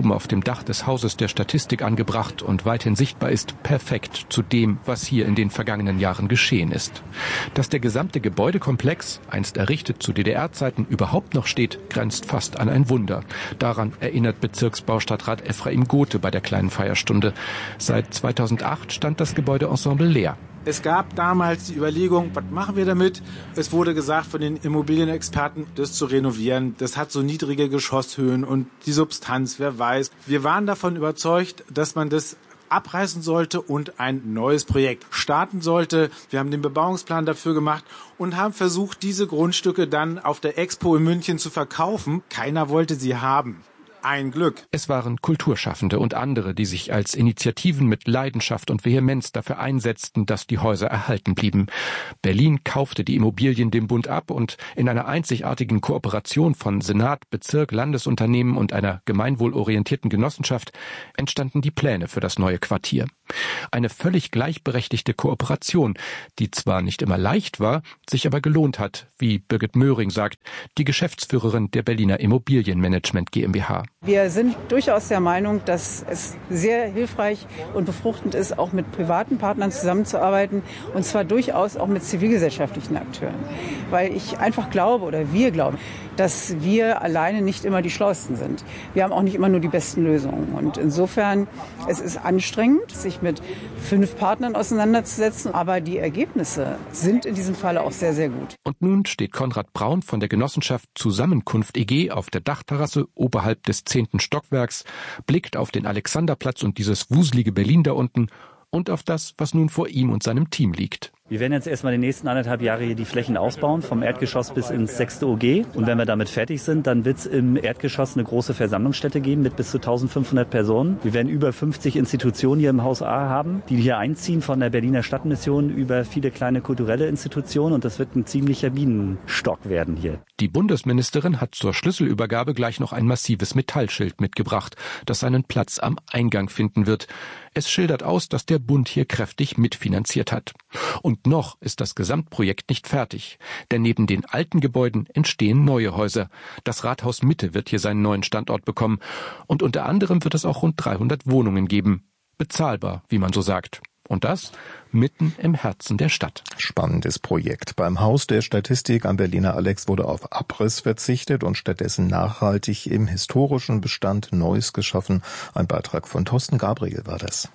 oben auf dem Dach des Hauses der Statistik angebracht und weithin sichtbar ist, perfekt zu dem, was hier in den vergangenen Jahren geschehen ist. Dass der gesamte Gebäudekomplex, einst errichtet zu D D R-Zeiten, überhaupt noch steht, grenzt fast an ein Wunder. Daran erinnert Bezirksbaustadtrat Ephraim Gothe bei der kleinen Feierstunde. Seit zweitausendacht stand das Gebäudeensemble leer. Es gab damals die Überlegung, was machen wir damit? Es wurde gesagt von den Immobilienexperten, das zu renovieren. Das hat so niedrige Geschosshöhen und die Substanz, wer weiß. Wir waren davon überzeugt, dass man das abreißen sollte und ein neues Projekt starten sollte. Wir haben den Bebauungsplan dafür gemacht und haben versucht, diese Grundstücke dann auf der Expo in München zu verkaufen. Keiner wollte sie haben. Ein Glück. Es waren Kulturschaffende und andere, die sich als Initiativen mit Leidenschaft und Vehemenz dafür einsetzten, dass die Häuser erhalten blieben. Berlin kaufte die Immobilien dem Bund ab und in einer einzigartigen Kooperation von Senat, Bezirk, Landesunternehmen und einer gemeinwohlorientierten Genossenschaft entstanden die Pläne für das neue Quartier. Eine völlig gleichberechtigte Kooperation, die zwar nicht immer leicht war, sich aber gelohnt hat, wie Birgit Möhring sagt, die Geschäftsführerin der Berliner Immobilienmanagement GmbH. Wir sind durchaus der Meinung, dass es sehr hilfreich und befruchtend ist, auch mit privaten Partnern zusammenzuarbeiten, und zwar durchaus auch mit zivilgesellschaftlichen Akteuren. Weil ich einfach glaube, oder wir glauben, dass wir alleine nicht immer die Schlauesten sind. Wir haben auch nicht immer nur die besten Lösungen. Und insofern, es ist anstrengend, sich mit fünf Partnern auseinanderzusetzen, aber die Ergebnisse sind in diesem Falle auch sehr, sehr gut. Und nun steht Konrad Braun von der Genossenschaft Zusammenkunft E G auf der Dachterrasse oberhalb des zehnten Stockwerks, blickt auf den Alexanderplatz und dieses wuselige Berlin da unten und auf das, was nun vor ihm und seinem Team liegt. Wir werden jetzt erstmal die nächsten anderthalb Jahre hier die Flächen ausbauen, vom Erdgeschoss bis ins sechste O G. Und wenn wir damit fertig sind, dann wird es im Erdgeschoss eine große Versammlungsstätte geben mit bis zu eintausendfünfhundert Personen. Wir werden über fünfzig Institutionen hier im Haus A haben, die hier einziehen, von der Berliner Stadtmission über viele kleine kulturelle Institutionen. Und das wird ein ziemlicher Bienenstock werden hier. Die Bundesministerin hat zur Schlüsselübergabe gleich noch ein massives Metallschild mitgebracht, das seinen Platz am Eingang finden wird. Es schildert aus, dass der Bund hier kräftig mitfinanziert hat. Und noch ist das Gesamtprojekt nicht fertig, denn neben den alten Gebäuden entstehen neue Häuser. Das Rathaus Mitte wird hier seinen neuen Standort bekommen und unter anderem wird es auch rund dreihundert Wohnungen geben. Bezahlbar, wie man so sagt. Und das mitten im Herzen der Stadt. Spannendes Projekt. Beim Haus der Statistik am Berliner Alex wurde auf Abriss verzichtet und stattdessen nachhaltig im historischen Bestand Neues geschaffen. Ein Beitrag von Thorsten Gabriel war das.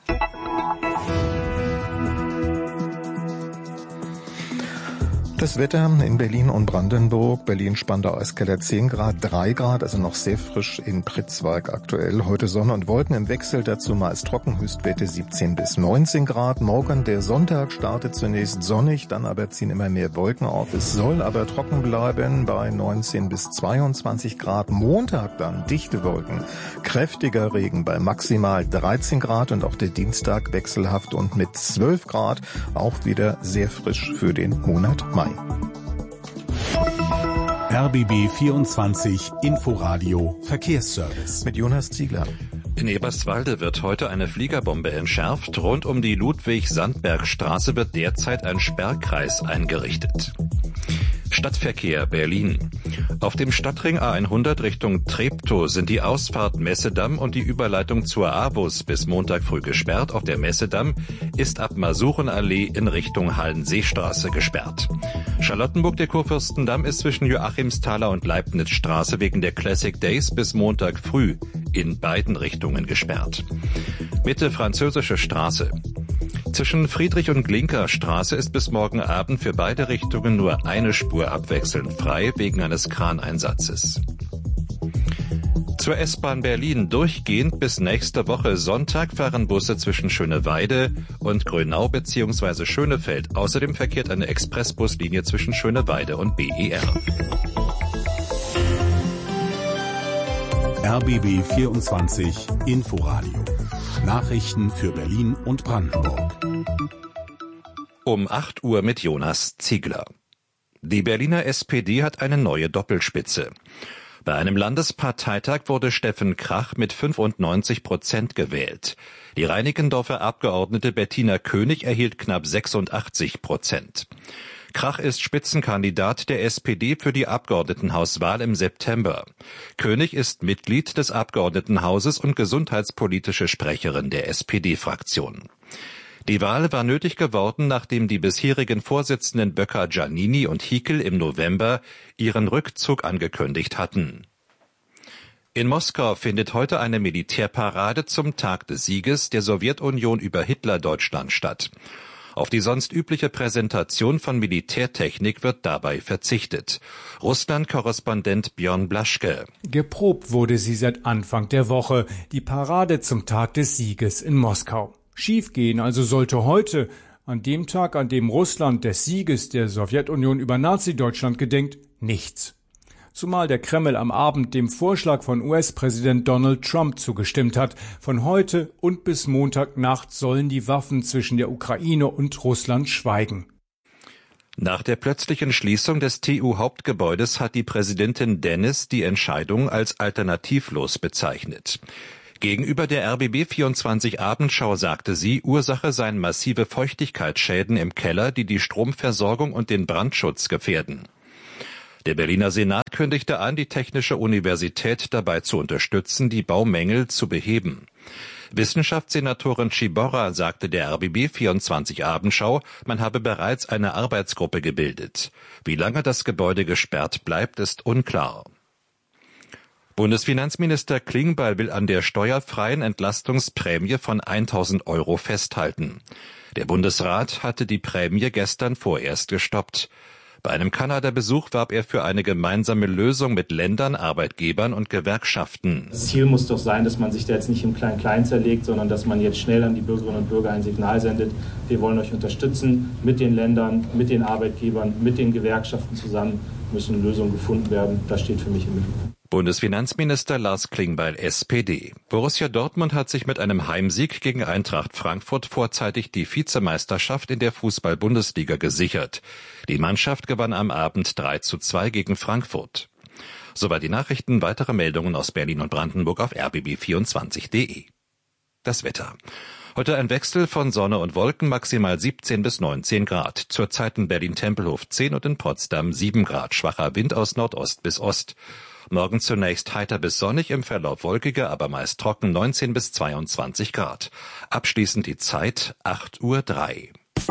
Das Wetter in Berlin und Brandenburg. Berlin-Spandau-Eiskeller zehn Grad, drei Grad, also noch sehr frisch in Pritzwalk aktuell. Heute Sonne und Wolken im Wechsel, dazu meist trocken, Höchstwerte siebzehn bis neunzehn Grad. Morgen der Sonntag startet zunächst sonnig, dann aber ziehen immer mehr Wolken auf. Es soll aber trocken bleiben bei neunzehn bis zweiundzwanzig Grad. Montag dann dichte Wolken, kräftiger Regen bei maximal dreizehn Grad und auch der Dienstag wechselhaft und mit zwölf Grad auch wieder sehr frisch für den Monat Mai. R B B vierundzwanzig Inforadio Verkehrsservice mit Jonas Ziegler. In Eberswalde wird heute eine Fliegerbombe entschärft. Rund um die Ludwig-Sandberg-Straße wird derzeit ein Sperrkreis eingerichtet. Stadtverkehr Berlin. Auf dem Stadtring A hundert Richtung Treptow sind die Ausfahrt Messedamm und die Überleitung zur Avus bis Montag früh gesperrt. Auch der Messedamm ist ab Masurenallee in Richtung Hallenseestraße gesperrt. Charlottenburg, der Kurfürstendamm, ist zwischen Joachimsthaler und Leibnizstraße wegen der Classic Days bis Montag früh in beiden Richtungen gesperrt. Mitte Französische Straße. Zwischen Friedrich- und Glinker-Straße ist bis morgen Abend für beide Richtungen nur eine Spur abwechselnd frei wegen eines Kraneinsatzes. Zur S-Bahn Berlin. Durchgehend bis nächste Woche Sonntag fahren Busse zwischen Schöneweide und Grönau bzw. Schönefeld. Außerdem verkehrt eine Expressbuslinie zwischen Schöneweide und B E R. R B B vierundzwanzig Inforadio. Nachrichten für Berlin und Brandenburg. Um acht Uhr mit Jonas Ziegler. Die Berliner S P D hat eine neue Doppelspitze. Bei einem Landesparteitag wurde Steffen Krach mit fünfundneunzig Prozent gewählt. Die Reinickendorfer Abgeordnete Bettina König erhielt knapp sechsundachtzig Prozent. Krach ist Spitzenkandidat der S P D für die Abgeordnetenhauswahl im September. König ist Mitglied des Abgeordnetenhauses und gesundheitspolitische Sprecherin der S P D-Fraktion. Die Wahl war nötig geworden, nachdem die bisherigen Vorsitzenden Böcker, Giannini und Hickel im November ihren Rückzug angekündigt hatten. In Moskau findet heute eine Militärparade zum Tag des Sieges der Sowjetunion über Hitler-Deutschland statt. Auf die sonst übliche Präsentation von Militärtechnik wird dabei verzichtet. Russland-Korrespondent Björn Blaschke. Geprobt wurde sie seit Anfang der Woche, die Parade zum Tag des Sieges in Moskau. Schiefgehen also sollte heute, an dem Tag, an dem Russland des Sieges der Sowjetunion über Nazi-Deutschland gedenkt, nichts. Zumal der Kreml am Abend dem Vorschlag von U S-Präsident Donald Trump zugestimmt hat. Von heute und bis Montagnacht sollen die Waffen zwischen der Ukraine und Russland schweigen. Nach der plötzlichen Schließung des T U-Hauptgebäudes hat die Präsidentin Dennis die Entscheidung als alternativlos bezeichnet. Gegenüber der R B B vierundzwanzig Abendschau sagte sie, Ursache seien massive Feuchtigkeitsschäden im Keller, die die Stromversorgung und den Brandschutz gefährden. Der Berliner Senat kündigte an, die Technische Universität dabei zu unterstützen, die Baumängel zu beheben. Wissenschaftssenatorin Ciborra sagte der R B B vierundzwanzig Abendschau, man habe bereits eine Arbeitsgruppe gebildet. Wie lange das Gebäude gesperrt bleibt, ist unklar. Bundesfinanzminister Klingbeil will an der steuerfreien Entlastungsprämie von tausend Euro festhalten. Der Bundesrat hatte die Prämie gestern vorerst gestoppt. Bei einem Kanada-Besuch warb er für eine gemeinsame Lösung mit Ländern, Arbeitgebern und Gewerkschaften. Das Ziel muss doch sein, dass man sich da jetzt nicht im Klein-Klein zerlegt, sondern dass man jetzt schnell an die Bürgerinnen und Bürger ein Signal sendet. Wir wollen euch unterstützen mit den Ländern, mit den Arbeitgebern, mit den Gewerkschaften zusammen müssen Lösungen gefunden werden. Das steht für mich im Mittelpunkt. Bundesfinanzminister Lars Klingbeil, S P D. Borussia Dortmund hat sich mit einem Heimsieg gegen Eintracht Frankfurt vorzeitig die Vizemeisterschaft in der Fußball-Bundesliga gesichert. Die Mannschaft gewann am Abend drei zu zwei gegen Frankfurt. Soweit die Nachrichten, weitere Meldungen aus Berlin und Brandenburg auf r b b vierundzwanzig punkt d e. Das Wetter. Heute ein Wechsel von Sonne und Wolken, maximal siebzehn bis neunzehn Grad. Zurzeit in Berlin-Tempelhof zehn und in Potsdam sieben Grad. Schwacher Wind aus Nordost bis Ost. Morgen zunächst heiter bis sonnig, im Verlauf wolkiger, aber meist trocken neunzehn bis zweiundzwanzig Grad. Abschließend die Zeit acht Uhr drei.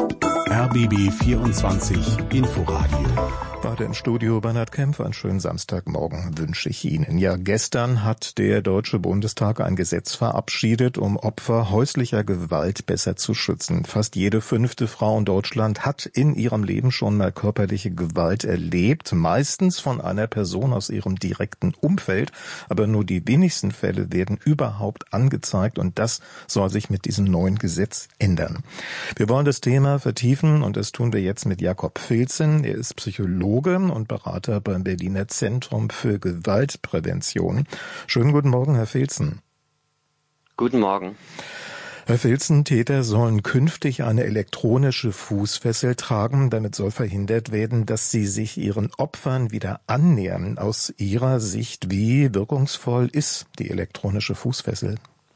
R B B vierundzwanzig Inforadio. Weiter im Studio Bernhard Kämpfer. Einen schönen Samstagmorgen wünsche ich Ihnen. Ja, gestern hat der Deutsche Bundestag ein Gesetz verabschiedet, um Opfer häuslicher Gewalt besser zu schützen. Fast jede fünfte Frau in Deutschland hat in ihrem Leben schon mal körperliche Gewalt erlebt, meistens von einer Person aus ihrem direkten Umfeld. Aber nur die wenigsten Fälle werden überhaupt angezeigt und das soll sich mit diesem neuen Gesetz ändern. Wir wollen das Thema vertiefen und das tun wir jetzt mit Jakob Filzen. Er ist Psychologe und Berater beim Berliner Zentrum für Gewaltprävention. Schönen guten Morgen, Herr Filzen. Guten Morgen. Herr Filzen, Täter sollen künftig eine elektronische Fußfessel tragen. Damit soll verhindert werden, dass sie sich ihren Opfern wieder annähern. Aus Ihrer Sicht, wie wirkungsvoll ist die elektronische Fußfessel?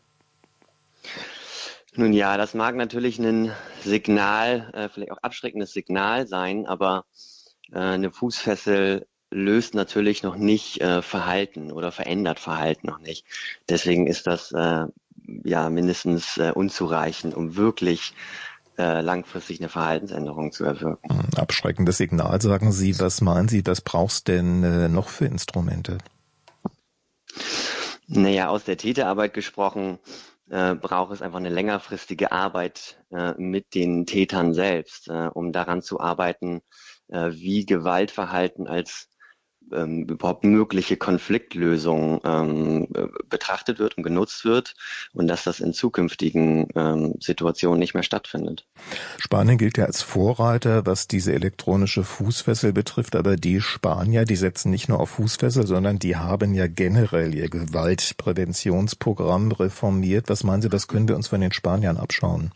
Nun ja, das mag natürlich ein Signal, äh, vielleicht auch abschreckendes Signal sein, aber eine Fußfessel löst natürlich noch nicht äh, Verhalten oder verändert Verhalten noch nicht. Deswegen ist das äh, ja mindestens äh, unzureichend, um wirklich äh, langfristig eine Verhaltensänderung zu erwirken. Abschreckendes Signal, sagen Sie. Was meinen Sie, was brauchst denn äh, noch für Instrumente? Naja, aus der Täterarbeit gesprochen, äh, braucht es einfach eine längerfristige Arbeit äh, mit den Tätern selbst, äh, um daran zu arbeiten, wie Gewaltverhalten als ähm, überhaupt mögliche Konfliktlösung ähm, betrachtet wird und genutzt wird und dass das in zukünftigen ähm, Situationen nicht mehr stattfindet. Spanien gilt ja als Vorreiter, was diese elektronische Fußfessel betrifft, aber die Spanier, die setzen nicht nur auf Fußfessel, sondern die haben ja generell ihr Gewaltpräventionsprogramm reformiert. Was meinen Sie, was können wir uns von den Spaniern abschauen?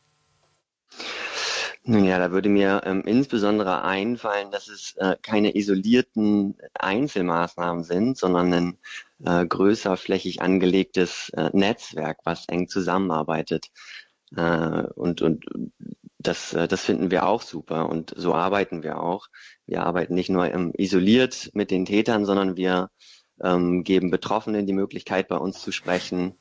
Nun ja, da würde mir ähm, insbesondere einfallen, dass es äh, keine isolierten Einzelmaßnahmen sind, sondern ein äh, größer flächig angelegtes äh, Netzwerk, was eng zusammenarbeitet. Äh, und, und das, das finden wir auch super und so arbeiten wir auch. Wir arbeiten nicht nur ähm, isoliert mit den Tätern, sondern wir ähm, geben Betroffenen die Möglichkeit, bei uns zu sprechen.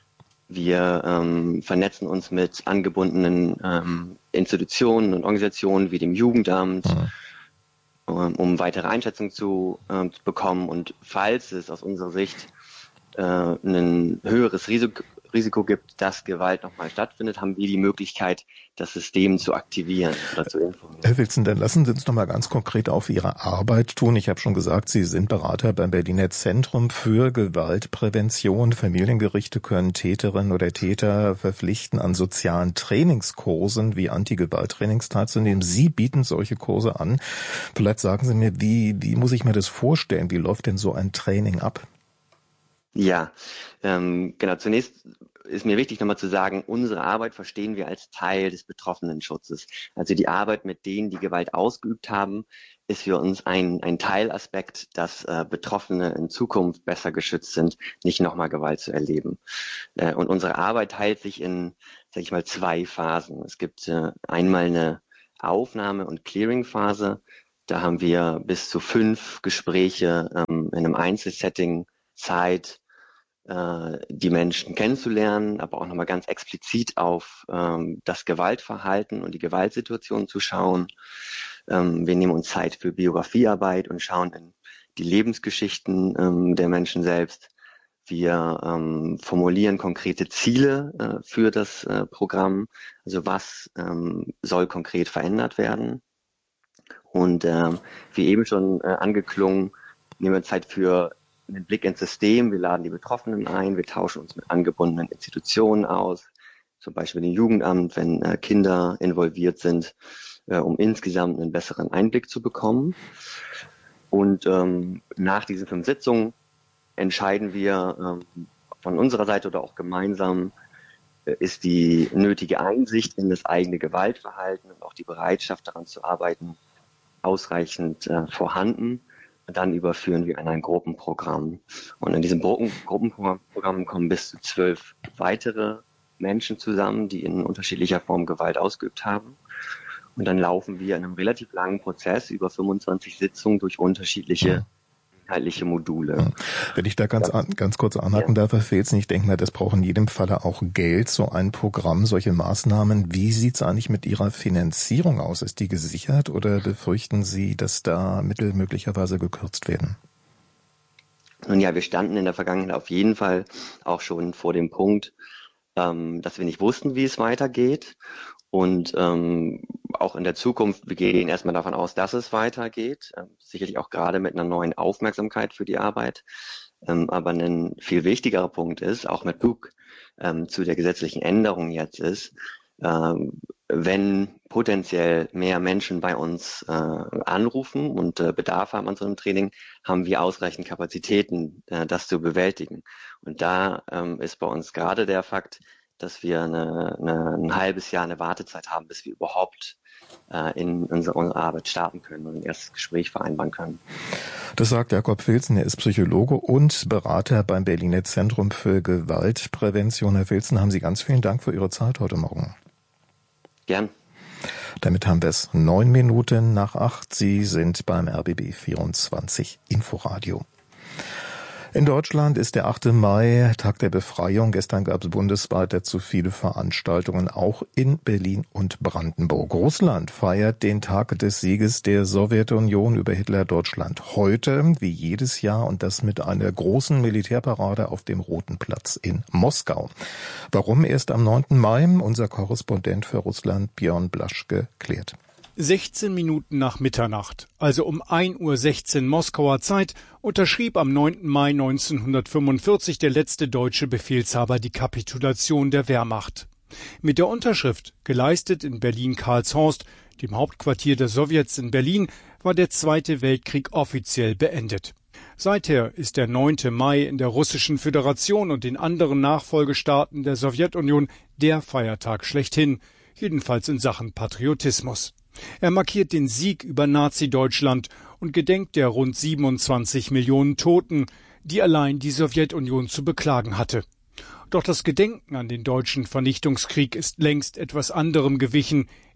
Wir ähm, vernetzen uns mit angebundenen ähm, Institutionen und Organisationen wie dem Jugendamt, ja. um, um weitere Einschätzungen zu, äh, zu bekommen. Und falls es aus unserer Sicht äh, ein höheres Risiko Risiko gibt, dass Gewalt nochmal stattfindet, haben wir die Möglichkeit, das System zu aktivieren oder zu informieren. Herr Wilson, dann lassen Sie uns noch mal ganz konkret auf Ihre Arbeit tun. Ich habe schon gesagt, Sie sind Berater beim Berliner Zentrum für Gewaltprävention. Familiengerichte können Täterinnen oder Täter verpflichten, an sozialen Trainingskursen wie Anti-Gewalt-Trainings teilzunehmen. Sie bieten solche Kurse an. Vielleicht sagen Sie mir, wie, wie muss ich mir das vorstellen? Wie läuft denn so ein Training ab? Ja, ähm, genau. Zunächst ist mir wichtig nochmal zu sagen, unsere Arbeit verstehen wir als Teil des Betroffenenschutzes. Also die Arbeit mit denen, die Gewalt ausgeübt haben, ist für uns ein, ein Teilaspekt, dass äh, Betroffene in Zukunft besser geschützt sind, nicht nochmal Gewalt zu erleben. Äh, und unsere Arbeit teilt sich in, sag ich mal, zwei Phasen. Es gibt äh, einmal eine Aufnahme- und Clearing-Phase. Da haben wir bis zu fünf Gespräche ähm, in einem Einzelsetting Zeit, die Menschen kennenzulernen, aber auch nochmal ganz explizit auf ähm, das Gewaltverhalten und die Gewaltsituation zu schauen. Ähm, wir nehmen uns Zeit für Biografiearbeit und schauen in die Lebensgeschichten ähm, der Menschen selbst. Wir ähm, formulieren konkrete Ziele äh, für das äh, Programm, also was ähm, soll konkret verändert werden. Und ähm, wie eben schon äh, angeklungen, nehmen wir Zeit für einen Blick ins System. Wir laden die Betroffenen ein, wir tauschen uns mit angebundenen Institutionen aus, zum Beispiel dem Jugendamt, wenn äh, Kinder involviert sind, äh, um insgesamt einen besseren Einblick zu bekommen. Und ähm, nach diesen fünf Sitzungen entscheiden wir ähm, von unserer Seite oder auch gemeinsam, äh, ist die nötige Einsicht in das eigene Gewaltverhalten und auch die Bereitschaft daran zu arbeiten, ausreichend äh, vorhanden. Und dann überführen wir in ein Gruppenprogramm. Und in diesem Gruppen Gruppenprogramm kommen bis zu zwölf weitere Menschen zusammen, die in unterschiedlicher Form Gewalt ausgeübt haben. Und dann laufen wir in einem relativ langen Prozess über fünfundzwanzig Sitzungen durch unterschiedliche inhaltliche Module. Wenn ich da ganz, an, ganz kurz anhaken ja. darf, Herr Filzen, ich denke mal, das braucht in jedem Falle auch Geld, so ein Programm, solche Maßnahmen. Wie sieht es eigentlich mit Ihrer Finanzierung aus? Ist die gesichert oder befürchten Sie, dass da Mittel möglicherweise gekürzt werden? Nun ja, wir standen in der Vergangenheit auf jeden Fall auch schon vor dem Punkt, ähm, dass wir nicht wussten, wie es weitergeht. Und ähm, auch in der Zukunft, wir gehen erstmal davon aus, dass es weitergeht, ähm, sicherlich auch gerade mit einer neuen Aufmerksamkeit für die Arbeit. Ähm, aber ein viel wichtigerer Punkt ist, auch mit Bezug ähm, zu der gesetzlichen Änderung jetzt ist, ähm, wenn potenziell mehr Menschen bei uns äh, anrufen und äh, Bedarf haben an so einem Training, haben wir ausreichend Kapazitäten, äh, das zu bewältigen. Und da ähm, ist bei uns gerade der Fakt, dass wir eine, eine, ein halbes Jahr eine Wartezeit haben, bis wir überhaupt äh, in unsere, unsere Arbeit starten können und ein erstes Gespräch vereinbaren können. Das sagt Jakob Filzen, er ist Psychologe und Berater beim Berliner Zentrum für Gewaltprävention. Herr Filzen, haben Sie ganz vielen Dank für Ihre Zeit heute Morgen. Gern. Damit haben wir es neun Minuten nach acht. Sie sind beim R B B vierundzwanzig Inforadio. In Deutschland ist der achte Mai, Tag der Befreiung. Gestern gab es bundesweit dazu viele Veranstaltungen, auch in Berlin und Brandenburg. Russland feiert den Tag des Sieges der Sowjetunion über Hitler-Deutschland heute, wie jedes Jahr, und das mit einer großen Militärparade auf dem Roten Platz in Moskau. Warum erst am neunten Mai? Unser Korrespondent für Russland, Björn Blaschke, klärt. sechzehn Minuten nach Mitternacht, also um ein Uhr sechzehn Moskauer Zeit, unterschrieb am neunten Mai neunzehnhundertfünfundvierzig der letzte deutsche Befehlshaber die Kapitulation der Wehrmacht. Mit der Unterschrift, geleistet in Berlin-Karlshorst, dem Hauptquartier der Sowjets in Berlin, war der Zweite Weltkrieg offiziell beendet. Seither ist der neunte Mai in der Russischen Föderation und den anderen Nachfolgestaaten der Sowjetunion der Feiertag schlechthin, jedenfalls in Sachen Patriotismus. Er markiert den Sieg über Nazi-Deutschland und gedenkt der rund siebenundzwanzig Millionen Toten, die allein die Sowjetunion zu beklagen hatte. Doch das Gedenken an den deutschen Vernichtungskrieg ist längst etwas anderem gewichen,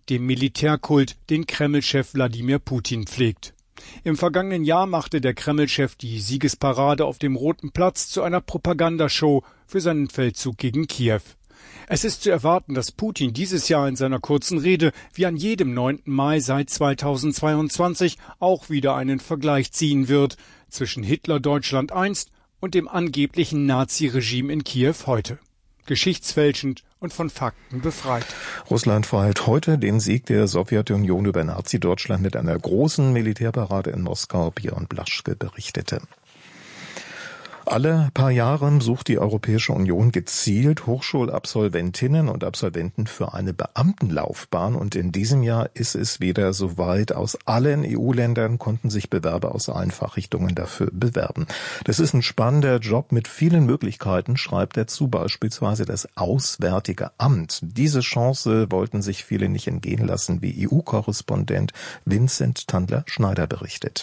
dem Militärkult, den Kreml-Chef Wladimir Putin pflegt. Im vergangenen Jahr machte der Kreml-Chef die Siegesparade auf dem Roten Platz zu einer Propagandashow für seinen Feldzug gegen Kiew. Es ist zu erwarten, dass Putin dieses Jahr in seiner kurzen Rede wie an jedem neunten Mai seit zweitausendzweiundzwanzig auch wieder einen Vergleich ziehen wird zwischen Hitler-Deutschland einst und dem angeblichen Nazi-Regime in Kiew heute. Geschichtsfälschend und von Fakten befreit. Russland feiert heute den Sieg der Sowjetunion über Nazi-Deutschland mit einer großen Militärparade in Moskau, Björn Blaschke berichtete. Alle paar Jahre sucht die Europäische Union gezielt Hochschulabsolventinnen und Absolventen für eine Beamtenlaufbahn. Und in diesem Jahr ist es wieder soweit. Aus allen E U-Ländern konnten sich Bewerber aus allen Fachrichtungen dafür bewerben. Das ist ein spannender Job mit vielen Möglichkeiten, schreibt dazu beispielsweise das Auswärtige Amt. Diese Chance wollten sich viele nicht entgehen lassen, wie E U-Korrespondent Vincent Tandler-Schneider berichtet.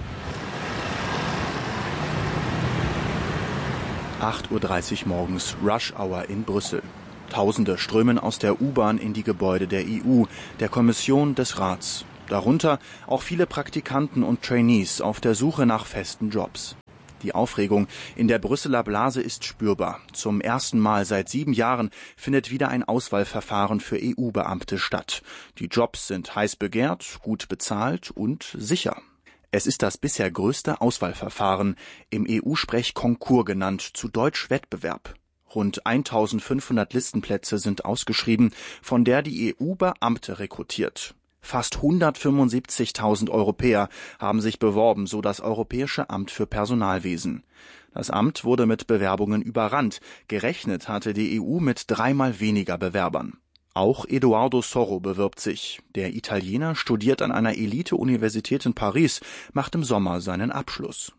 acht Uhr dreißig morgens, Rush Hour in Brüssel. Tausende strömen aus der U-Bahn in die Gebäude der E U, der Kommission des Rats. Darunter auch viele Praktikanten und Trainees auf der Suche nach festen Jobs. Die Aufregung in der Brüsseler Blase ist spürbar. Zum ersten Mal seit sieben Jahren findet wieder ein Auswahlverfahren für E U-Beamte statt. Die Jobs sind heiß begehrt, gut bezahlt und sicher. Es ist das bisher größte Auswahlverfahren, im E U-Sprech Konkurs genannt, zu Deutsch Wettbewerb. Rund eintausendfünfhundert Listenplätze sind ausgeschrieben, von der die E U Beamte rekrutiert. Fast hundertfünfundsiebzigtausend Europäer haben sich beworben, so das Europäische Amt für Personalwesen. Das Amt wurde mit Bewerbungen überrannt. Gerechnet hatte die E U mit dreimal weniger Bewerbern. Auch Edoardo Sorro bewirbt sich. Der Italiener studiert an einer Elite-Universität in Paris, macht im Sommer seinen Abschluss.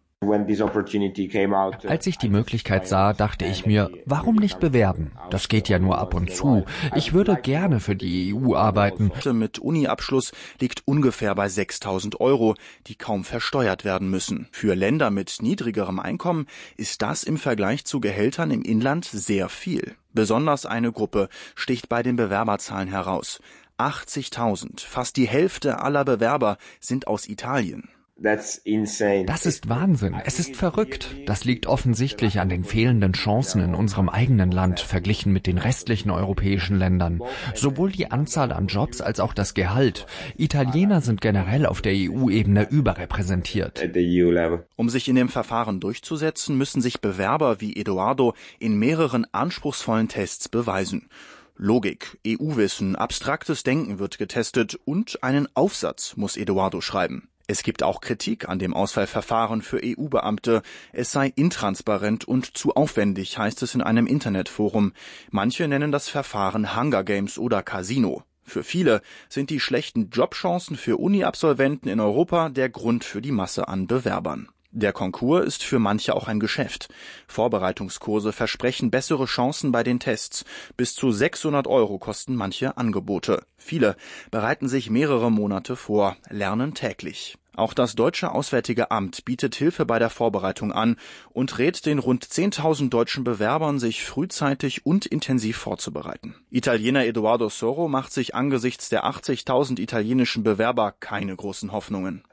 Als ich die Möglichkeit sah, dachte ich mir, warum nicht bewerben? Das geht ja nur ab und zu. Ich würde gerne für die E U arbeiten. Mit Uni-Abschluss liegt ungefähr bei sechstausend Euro, die kaum versteuert werden müssen. Für Länder mit niedrigerem Einkommen ist das im Vergleich zu Gehältern im Inland sehr viel. Besonders eine Gruppe sticht bei den Bewerberzahlen heraus. achtzigtausend, fast die Hälfte aller Bewerber sind aus Italien. Das ist Wahnsinn. Es ist verrückt. Das liegt offensichtlich an den fehlenden Chancen in unserem eigenen Land verglichen mit den restlichen europäischen Ländern. Sowohl die Anzahl an Jobs als auch das Gehalt. Italiener sind generell auf der E U-Ebene überrepräsentiert. Um sich in dem Verfahren durchzusetzen, müssen sich Bewerber wie Edoardo in mehreren anspruchsvollen Tests beweisen. Logik, E U-Wissen, abstraktes Denken wird getestet und einen Aufsatz muss Edoardo schreiben. Es gibt auch Kritik an dem Auswahlverfahren für E U-Beamte. Es sei intransparent und zu aufwendig, heißt es in einem Internetforum. Manche nennen das Verfahren Hunger Games oder Casino. Für viele sind die schlechten Jobchancen für Uni-Absolventen in Europa der Grund für die Masse an Bewerbern. Der Konkurs ist für manche auch ein Geschäft. Vorbereitungskurse versprechen bessere Chancen bei den Tests. Bis zu sechshundert Euro kosten manche Angebote. Viele bereiten sich mehrere Monate vor, lernen täglich. Auch das deutsche Auswärtige Amt bietet Hilfe bei der Vorbereitung an und rät den rund zehntausend deutschen Bewerbern, sich frühzeitig und intensiv vorzubereiten. Italiener Edoardo Sorro macht sich angesichts der achtzigtausend italienischen Bewerber keine großen Hoffnungen.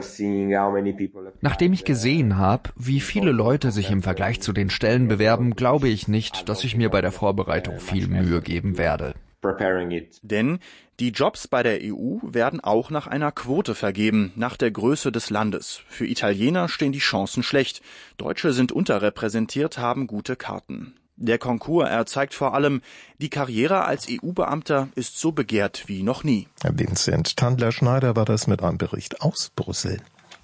Nachdem ich gesehen habe, wie viele Leute sich im Vergleich zu den Stellen bewerben, glaube ich nicht, dass ich mir bei der Vorbereitung viel Mühe geben werde. Denn die Jobs bei der E U werden auch nach einer Quote vergeben, nach der Größe des Landes. Für Italiener stehen die Chancen schlecht. Deutsche sind unterrepräsentiert, haben gute Karten. Der Konkurs, er zeigt vor allem, die Karriere als E U-Beamter ist so begehrt wie noch nie. Vincent Tandler-Schneider war das mit einem Bericht aus Brüssel.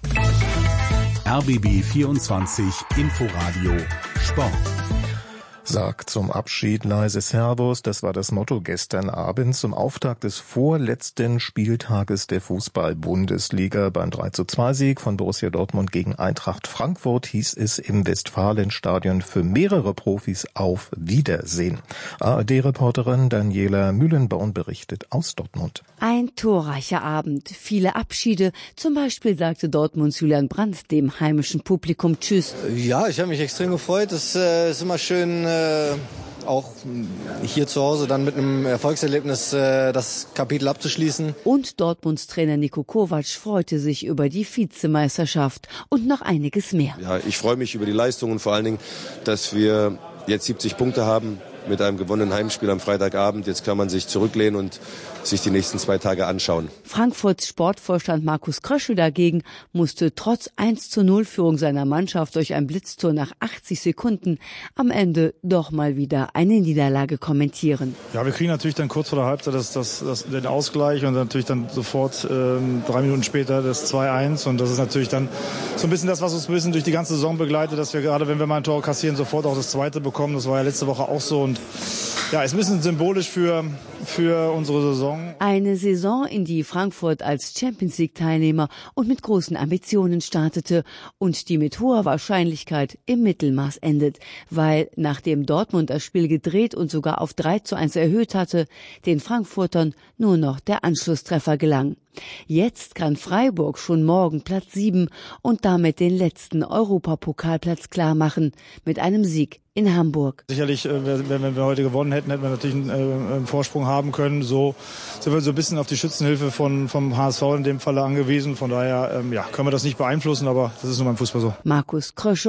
R B B vierundzwanzig Inforadio Sport. Sagt zum Abschied leise Servus, das war das Motto gestern Abend zum Auftakt des vorletzten Spieltages der Fußball-Bundesliga. Beim drei zu zwei Sieg von Borussia Dortmund gegen Eintracht Frankfurt hieß es im Westfalenstadion für mehrere Profis auf Wiedersehen. A R D-Reporterin Daniela Mühlenborn berichtet aus Dortmund. Ein torreicher Abend, viele Abschiede. Zum Beispiel sagte Dortmunds Julian Brandt dem heimischen Publikum Tschüss. Ja, ich habe mich extrem gefreut. Es äh, ist immer schön, äh, auch hier zu Hause dann mit einem Erfolgserlebnis äh, das Kapitel abzuschließen. Und Dortmunds Trainer Niko Kovac freute sich über die Vizemeisterschaft und noch einiges mehr. Ja, ich freue mich über die Leistung und vor allen Dingen, dass wir jetzt siebzig Punkte haben mit einem gewonnenen Heimspiel am Freitagabend. Jetzt kann man sich zurücklehnen und sich die nächsten zwei Tage anschauen. Frankfurts Sportvorstand Markus Kröschel dagegen musste trotz eins zu null Führung seiner Mannschaft durch ein Blitztor nach achtzig Sekunden am Ende doch mal wieder eine Niederlage kommentieren. Ja, wir kriegen natürlich dann kurz vor der Halbzeit das, das, das, den Ausgleich und natürlich dann sofort ähm, drei Minuten später das zwei eins. Und das ist natürlich dann so ein bisschen das, was uns ein bisschen durch die ganze Saison begleitet, dass wir gerade, wenn wir mal ein Tor kassieren, sofort auch das zweite bekommen. Das war ja letzte Woche auch so. Und ja, ist ein bisschen symbolisch für, für unsere Saison. Eine Saison, in die Frankfurt als Champions-League-Teilnehmer und mit großen Ambitionen startete und die mit hoher Wahrscheinlichkeit im Mittelmaß endet, weil nachdem Dortmund das Spiel gedreht und sogar auf drei zu eins erhöht hatte, den Frankfurtern nur noch der Anschlusstreffer gelang. Jetzt kann Freiburg schon morgen Platz sieben und damit den letzten Europapokalplatz klarmachen mit einem Sieg in Hamburg. Sicherlich, wenn wir heute gewonnen hätten, hätten wir natürlich einen Vorsprung haben können. So sind wir so ein bisschen auf die Schützenhilfe von, vom H S V in dem Falle angewiesen. Von daher ja, können wir das nicht beeinflussen, aber das ist nun beim Fußball so. Markus Krösche